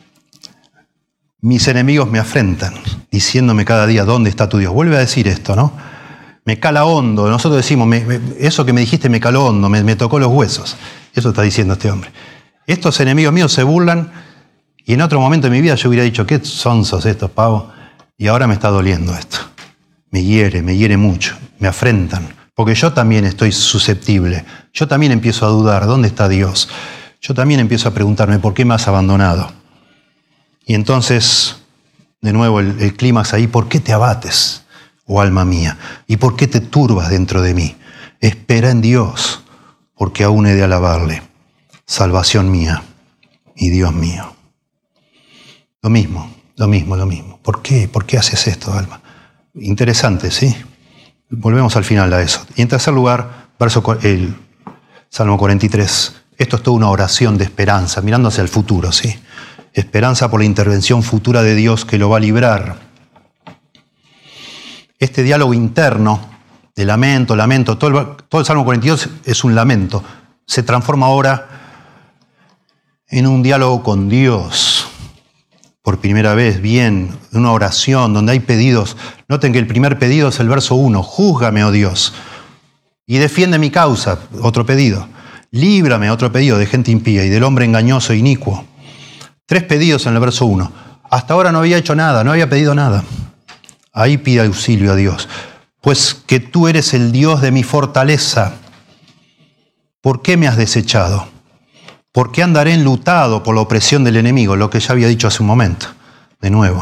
mis enemigos me afrentan, diciéndome cada día, ¿dónde está tu Dios? Vuelve a decir esto, ¿no? Me cala hondo. Nosotros decimos, me, me, eso que me dijiste me caló hondo, me, me tocó los huesos. Eso está diciendo este hombre. Estos enemigos míos se burlan y en otro momento de mi vida yo hubiera dicho, ¿qué sonsos estos pavos? Y ahora me está doliendo esto. Me hiere, me hiere mucho, me afrentan. Porque yo también estoy susceptible. Yo también empiezo a dudar, ¿dónde está Dios? Yo también empiezo a preguntarme, ¿por qué me has abandonado? Y entonces, de nuevo, el, el clímax ahí, ¿por qué te abates, oh alma mía? ¿Y por qué te turbas dentro de mí? Espera en Dios, porque aún he de alabarle. Salvación mía y Dios mío. Lo mismo, lo mismo, lo mismo. ¿Por qué? ¿Por qué haces esto, alma? Interesante, ¿sí? Volvemos al final a eso. Y en tercer lugar, verso, el Salmo cuarenta y tres. Esto es toda una oración de esperanza, mirando hacia el futuro, ¿sí? Esperanza por la intervención futura de Dios que lo va a librar. Este diálogo interno de lamento, lamento, todo el, todo el Salmo cuarenta y dos es un lamento. Se transforma ahora en un diálogo con Dios. Por primera vez, bien, una oración donde hay pedidos. Noten que el primer pedido es el verso uno. Júzgame, oh Dios, y defiende mi causa. Otro pedido. Líbrame, otro pedido, de gente impía y del hombre engañoso e inicuo. Tres pedidos en el verso uno. Hasta ahora no había hecho nada, no había pedido nada. Ahí pide auxilio a Dios. Pues que tú eres el Dios de mi fortaleza. ¿Por qué me has desechado? ¿Por qué andaré enlutado por la opresión del enemigo? Lo que ya había dicho hace un momento. De nuevo.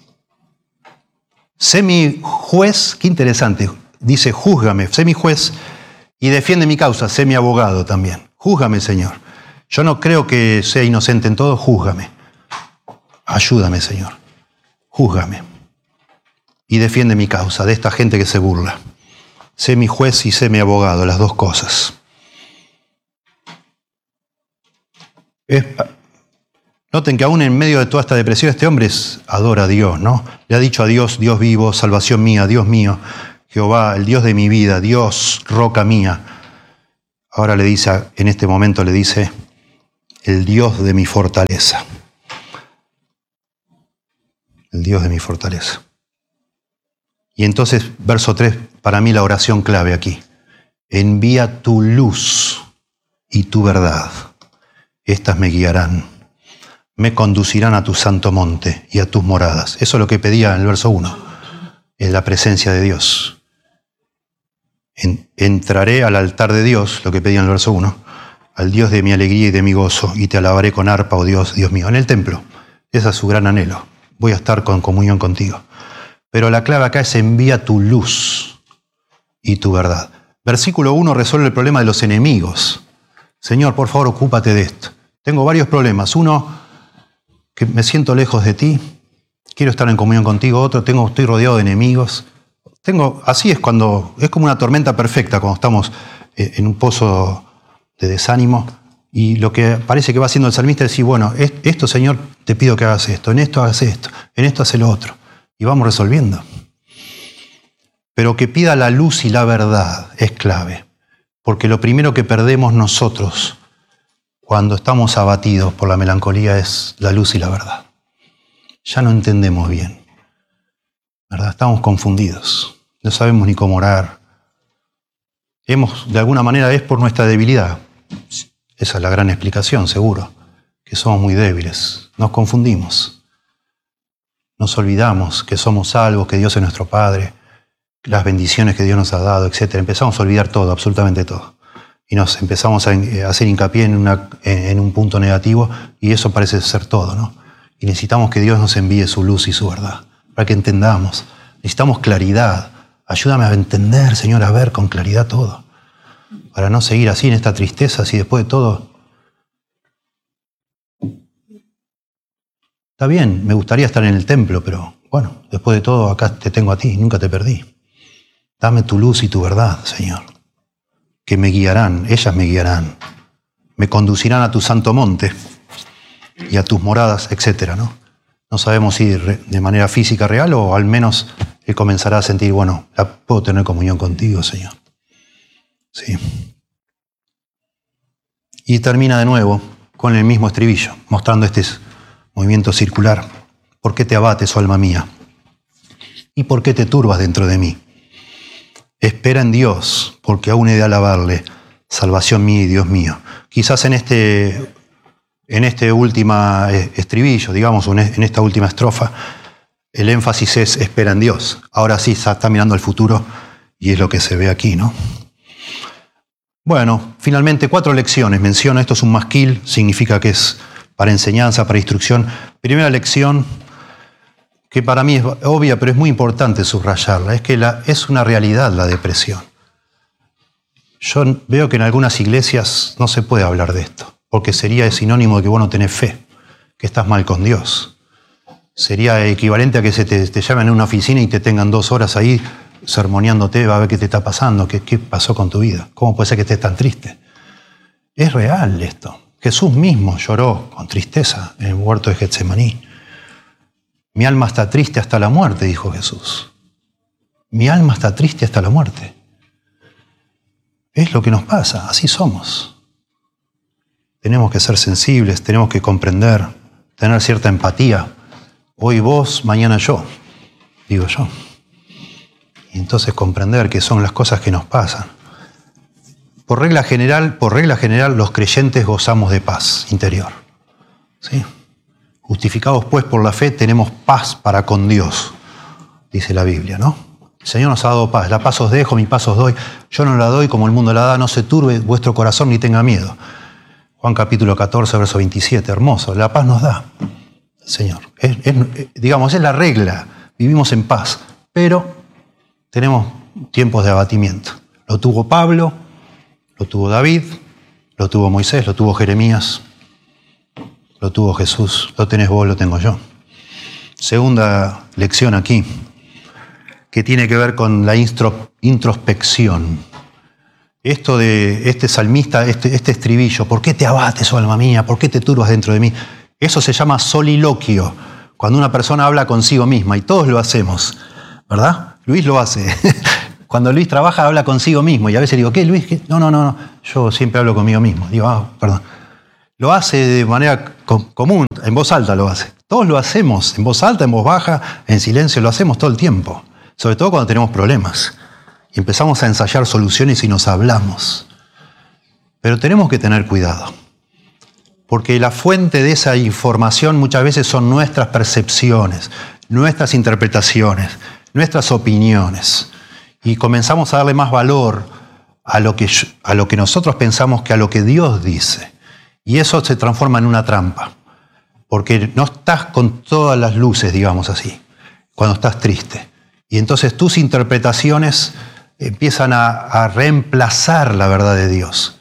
Sé mi juez, qué interesante. Dice, júzgame, sé mi juez y defiende mi causa, sé mi abogado también. Júzgame, Señor. Yo no creo que sea inocente en todo, júzgame. Ayúdame, Señor. Júzgame. Y defiende mi causa de esta gente que se burla. Sé mi juez y sé mi abogado, las dos cosas. Es, Noten que aún en medio de toda esta depresión, este hombre es, adora a Dios, ¿no? Le ha dicho a Dios, Dios vivo, salvación mía, Dios mío, Jehová, el Dios de mi vida, Dios, roca mía. Ahora le dice, en este momento le dice, el Dios de mi fortaleza. El Dios de mi fortaleza. Y entonces, verso tres, para mí la oración clave aquí. Envía tu luz y tu verdad. Estas me guiarán. Me conducirán a tu santo monte y a tus moradas. Eso es lo que pedía en el verso uno. Es la presencia de Dios. En, entraré al altar de Dios, lo que pedía en el verso uno, al Dios de mi alegría y de mi gozo, y te alabaré con arpa, oh Dios, Dios mío. En el templo. Ese es su gran anhelo. Voy a estar con comunión contigo. Pero la clave acá es envía tu luz y tu verdad. Versículo uno resuelve el problema de los enemigos. Señor, por favor, ocúpate de esto. Tengo varios problemas. Uno, que me siento lejos de ti. Quiero estar en comunión contigo. Otro, tengo, estoy rodeado de enemigos. Tengo, así es cuando, es como una tormenta perfecta cuando estamos en un pozo de desánimo. Y lo que parece que va haciendo el salmista es decir, bueno, esto, Señor, te pido que hagas esto. En esto hagas esto. En esto hace lo otro. Y vamos resolviendo. Pero que pida la luz y la verdad es clave. Porque lo primero que perdemos nosotros cuando estamos abatidos por la melancolía es la luz y la verdad. Ya no entendemos bien. ¿Verdad? Estamos confundidos. No sabemos ni cómo orar. Hemos, de alguna manera, es por nuestra debilidad. Esa es la gran explicación, seguro. Que somos muy débiles. Nos confundimos. Nos olvidamos que somos salvos, que Dios es nuestro Padre, las bendiciones que Dios nos ha dado, etcétera. Empezamos a olvidar todo, absolutamente todo. Y nos empezamos a hacer hincapié en, una, en un punto negativo y eso parece ser todo, ¿no? Y necesitamos que Dios nos envíe su luz y su verdad para que entendamos. Necesitamos claridad. Ayúdame a entender, Señor, a ver con claridad todo. Para no seguir así en esta tristeza, así después de todo. Está bien, me gustaría estar en el templo, pero bueno, después de todo acá te tengo a ti, nunca te perdí. Dame tu luz y tu verdad, Señor, que me guiarán, ellas me guiarán, me conducirán a tu santo monte y a tus moradas, etcétera, ¿no? No sabemos si de manera física real o al menos él comenzará a sentir, bueno, puedo tener comunión contigo, Señor. Sí. Y termina de nuevo con el mismo estribillo, mostrando este movimiento circular. ¿Por qué te abates, oh alma mía? ¿Y por qué te turbas dentro de mí? Espera en Dios, porque aún he de alabarle, salvación mía y Dios mío. Quizás en este, en este última estribillo, digamos, en esta última estrofa, el énfasis es espera en Dios. Ahora sí está mirando al futuro y es lo que se ve aquí, ¿no? Bueno, finalmente cuatro lecciones. Menciono, esto es un masquil, significa que es para enseñanza, para instrucción. Primera lección, que para mí es obvia, pero es muy importante subrayarla, es que la, es una realidad la depresión. Yo veo que en algunas iglesias no se puede hablar de esto, porque sería sinónimo de que vos no tenés fe, que estás mal con Dios. Sería equivalente a que se te, te llamen a una oficina y te tengan dos horas ahí sermoneándote, va a ver qué te está pasando, qué, qué pasó con tu vida, cómo puede ser que estés tan triste. Es real esto. Jesús mismo lloró con tristeza en el huerto de Getsemaní. Mi alma está triste hasta la muerte, dijo Jesús. Mi alma está triste hasta la muerte. Es lo que nos pasa, así somos. Tenemos que ser sensibles, tenemos que comprender, tener cierta empatía. Hoy vos, mañana yo, digo yo. Y entonces comprender que son las cosas que nos pasan. Por regla general, por regla general, los creyentes gozamos de paz interior. ¿Sí? Justificados pues por la fe, tenemos paz para con Dios, dice la Biblia, ¿no? El Señor nos ha dado paz. La paz os dejo, mi paz os doy. Yo no la doy como el mundo la da, no se turbe vuestro corazón ni tenga miedo. Juan capítulo catorce, verso veintisiete, hermoso. La paz nos da el Señor. Es, es, digamos, es la regla. Vivimos en paz, pero tenemos tiempos de abatimiento. Lo tuvo Pablo, lo tuvo David, lo tuvo Moisés, lo tuvo Jeremías, lo tuvo Jesús, lo tenés vos, lo tengo yo. Segunda lección aquí, que tiene que ver con la introspección. Esto de este salmista, este, este estribillo, ¿por qué te abates, oh alma mía? ¿Por qué te turbas dentro de mí? Eso se llama soliloquio, cuando una persona habla consigo misma, y todos lo hacemos, ¿verdad? Luis lo hace. Cuando Luis trabaja, habla consigo mismo, y a veces digo, ¿qué, Luis? ¿Qué? No, no, no, no, yo siempre hablo conmigo mismo. Digo, ah, perdón. Lo hace de manera com- común, en voz alta lo hace. Todos lo hacemos, en voz alta, en voz baja, en silencio, lo hacemos todo el tiempo. Sobre todo cuando tenemos problemas. Y empezamos a ensayar soluciones y nos hablamos. Pero tenemos que tener cuidado. Porque la fuente de esa información muchas veces son nuestras percepciones, nuestras interpretaciones, nuestras opiniones. Y comenzamos a darle más valor a lo que, a lo que nosotros pensamos que a lo que Dios dice. Y eso se transforma en una trampa. Porque no estás con todas las luces, digamos así, cuando estás triste. Y entonces tus interpretaciones empiezan a, a reemplazar la verdad de Dios.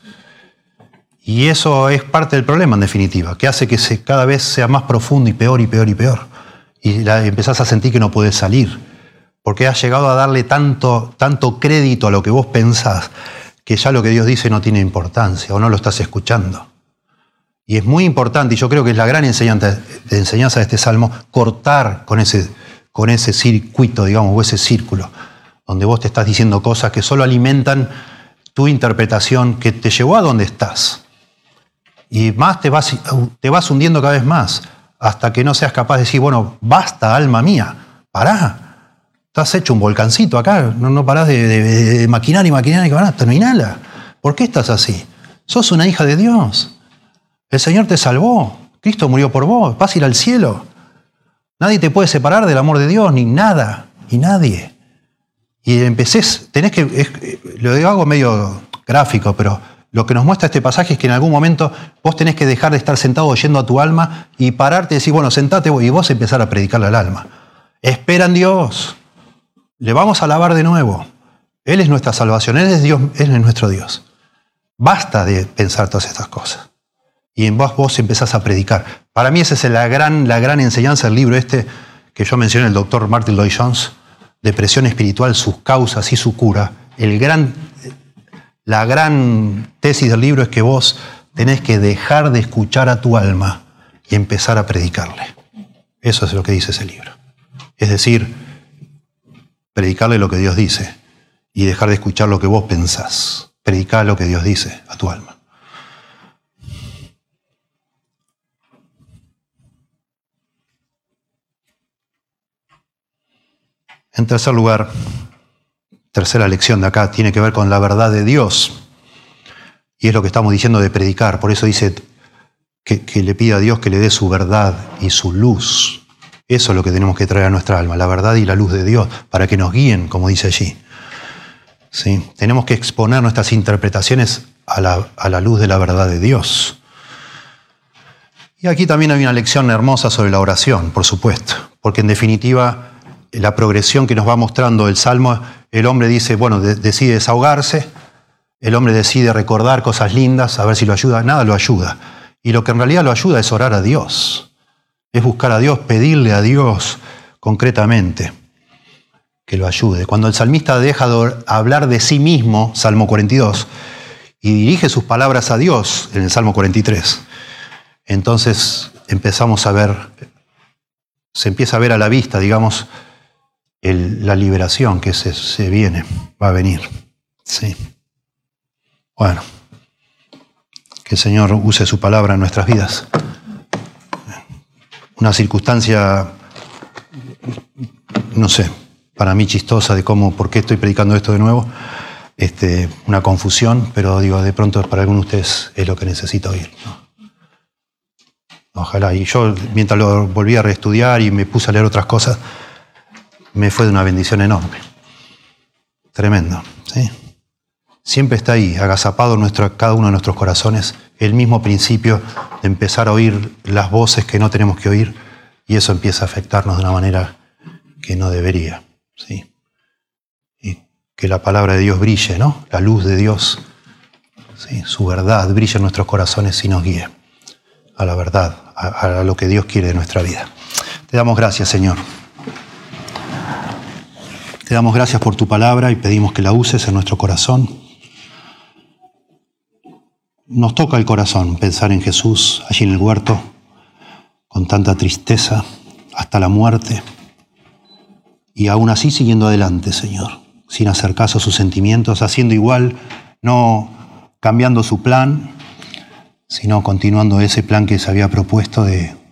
Y eso es parte del problema, en definitiva, que hace que se, cada vez sea más profundo y peor y peor y peor. Y la, empezás a sentir que no podés salir, porque has llegado a darle tanto, tanto crédito a lo que vos pensás, que ya lo que Dios dice no tiene importancia o no lo estás escuchando. Y es muy importante, y yo creo que es la gran enseñanza de, enseñanza de este salmo, cortar con ese, con ese circuito, digamos, o ese círculo, donde vos te estás diciendo cosas que solo alimentan tu interpretación que te llevó a donde estás. Y más te vas, te vas hundiendo cada vez más, hasta que no seas capaz de decir, bueno, basta, alma mía, pará. Estás hecho un volcancito acá, no, no parás de, de, de maquinar y maquinar y maquinar, terminala. ¿Por qué estás así? Sos una hija de Dios. El Señor te salvó. Cristo murió por vos. Vas a ir al cielo. Nadie te puede separar del amor de Dios, ni nada, ni nadie. Y empecés, tenés que, es, lo hago medio gráfico, pero lo que nos muestra este pasaje es que en algún momento vos tenés que dejar de estar sentado oyendo a tu alma y pararte y decir, bueno, sentate y vos empezar a predicarle al alma. Espera en Dios. Le vamos a alabar de nuevo. Él es nuestra salvación, Él es Dios, Él es nuestro Dios. Basta de pensar todas estas cosas. Y en vos vos empezás a predicar. Para mí esa es la gran, la gran enseñanza del libro este que yo mencioné, el doctor Martin Lloyd-Jones, Depresión espiritual, sus causas y su cura. El gran, la gran tesis del libro es que vos tenés que dejar de escuchar a tu alma y empezar a predicarle. Eso es lo que dice ese libro. Es decir, predicarle lo que Dios dice y dejar de escuchar lo que vos pensás. Predicar lo que Dios dice a tu alma. En tercer lugar, tercera lección de acá, tiene que ver con la verdad de Dios. Y es lo que estamos diciendo de predicar. Por eso dice que, que le pida a Dios que le dé su verdad y su luz. Eso es lo que tenemos que traer a nuestra alma, la verdad y la luz de Dios, para que nos guíen, como dice allí. ¿Sí? Tenemos que exponer nuestras interpretaciones a la, a la luz de la verdad de Dios. Y aquí también hay una lección hermosa sobre la oración, por supuesto, porque en definitiva la progresión que nos va mostrando el Salmo, el hombre dice, bueno, de, decide desahogarse, el hombre decide recordar cosas lindas, a ver si lo ayuda, nada lo ayuda. Y lo que en realidad lo ayuda es orar a Dios, es buscar a Dios, pedirle a Dios concretamente que lo ayude. Cuando el salmista deja de hablar de sí mismo, Salmo cuarenta y dos, y dirige sus palabras a Dios en el Salmo cuarenta y tres, entonces empezamos a ver, se empieza a ver a la vista, digamos, El, la liberación que se, se viene, va a venir. Sí. Bueno, que el Señor use su palabra en nuestras vidas. Una circunstancia, no sé, para mí chistosa de cómo, por qué estoy predicando esto de nuevo, este, una confusión, pero digo, de pronto para algunos de ustedes es lo que necesito oír, ¿no? Ojalá. Y yo, mientras lo volví a reestudiar y me puse a leer otras cosas, me fue de una bendición enorme. Tremendo, ¿sí? Siempre está ahí, agazapado en nuestro, cada uno de nuestros corazones, el mismo principio de empezar a oír las voces que no tenemos que oír, y eso empieza a afectarnos de una manera que no debería, ¿sí? Y que la palabra de Dios brille, ¿no? La luz de Dios, ¿sí? Su verdad brille en nuestros corazones y nos guíe a la verdad, a, a lo que Dios quiere de nuestra vida. Te damos gracias, Señor. Te damos gracias por tu palabra y pedimos que la uses en nuestro corazón. Nos toca el corazón pensar en Jesús allí en el huerto, con tanta tristeza hasta la muerte, y aún así siguiendo adelante, Señor, sin hacer caso a sus sentimientos, haciendo igual, no cambiando su plan, sino continuando ese plan que se había propuesto de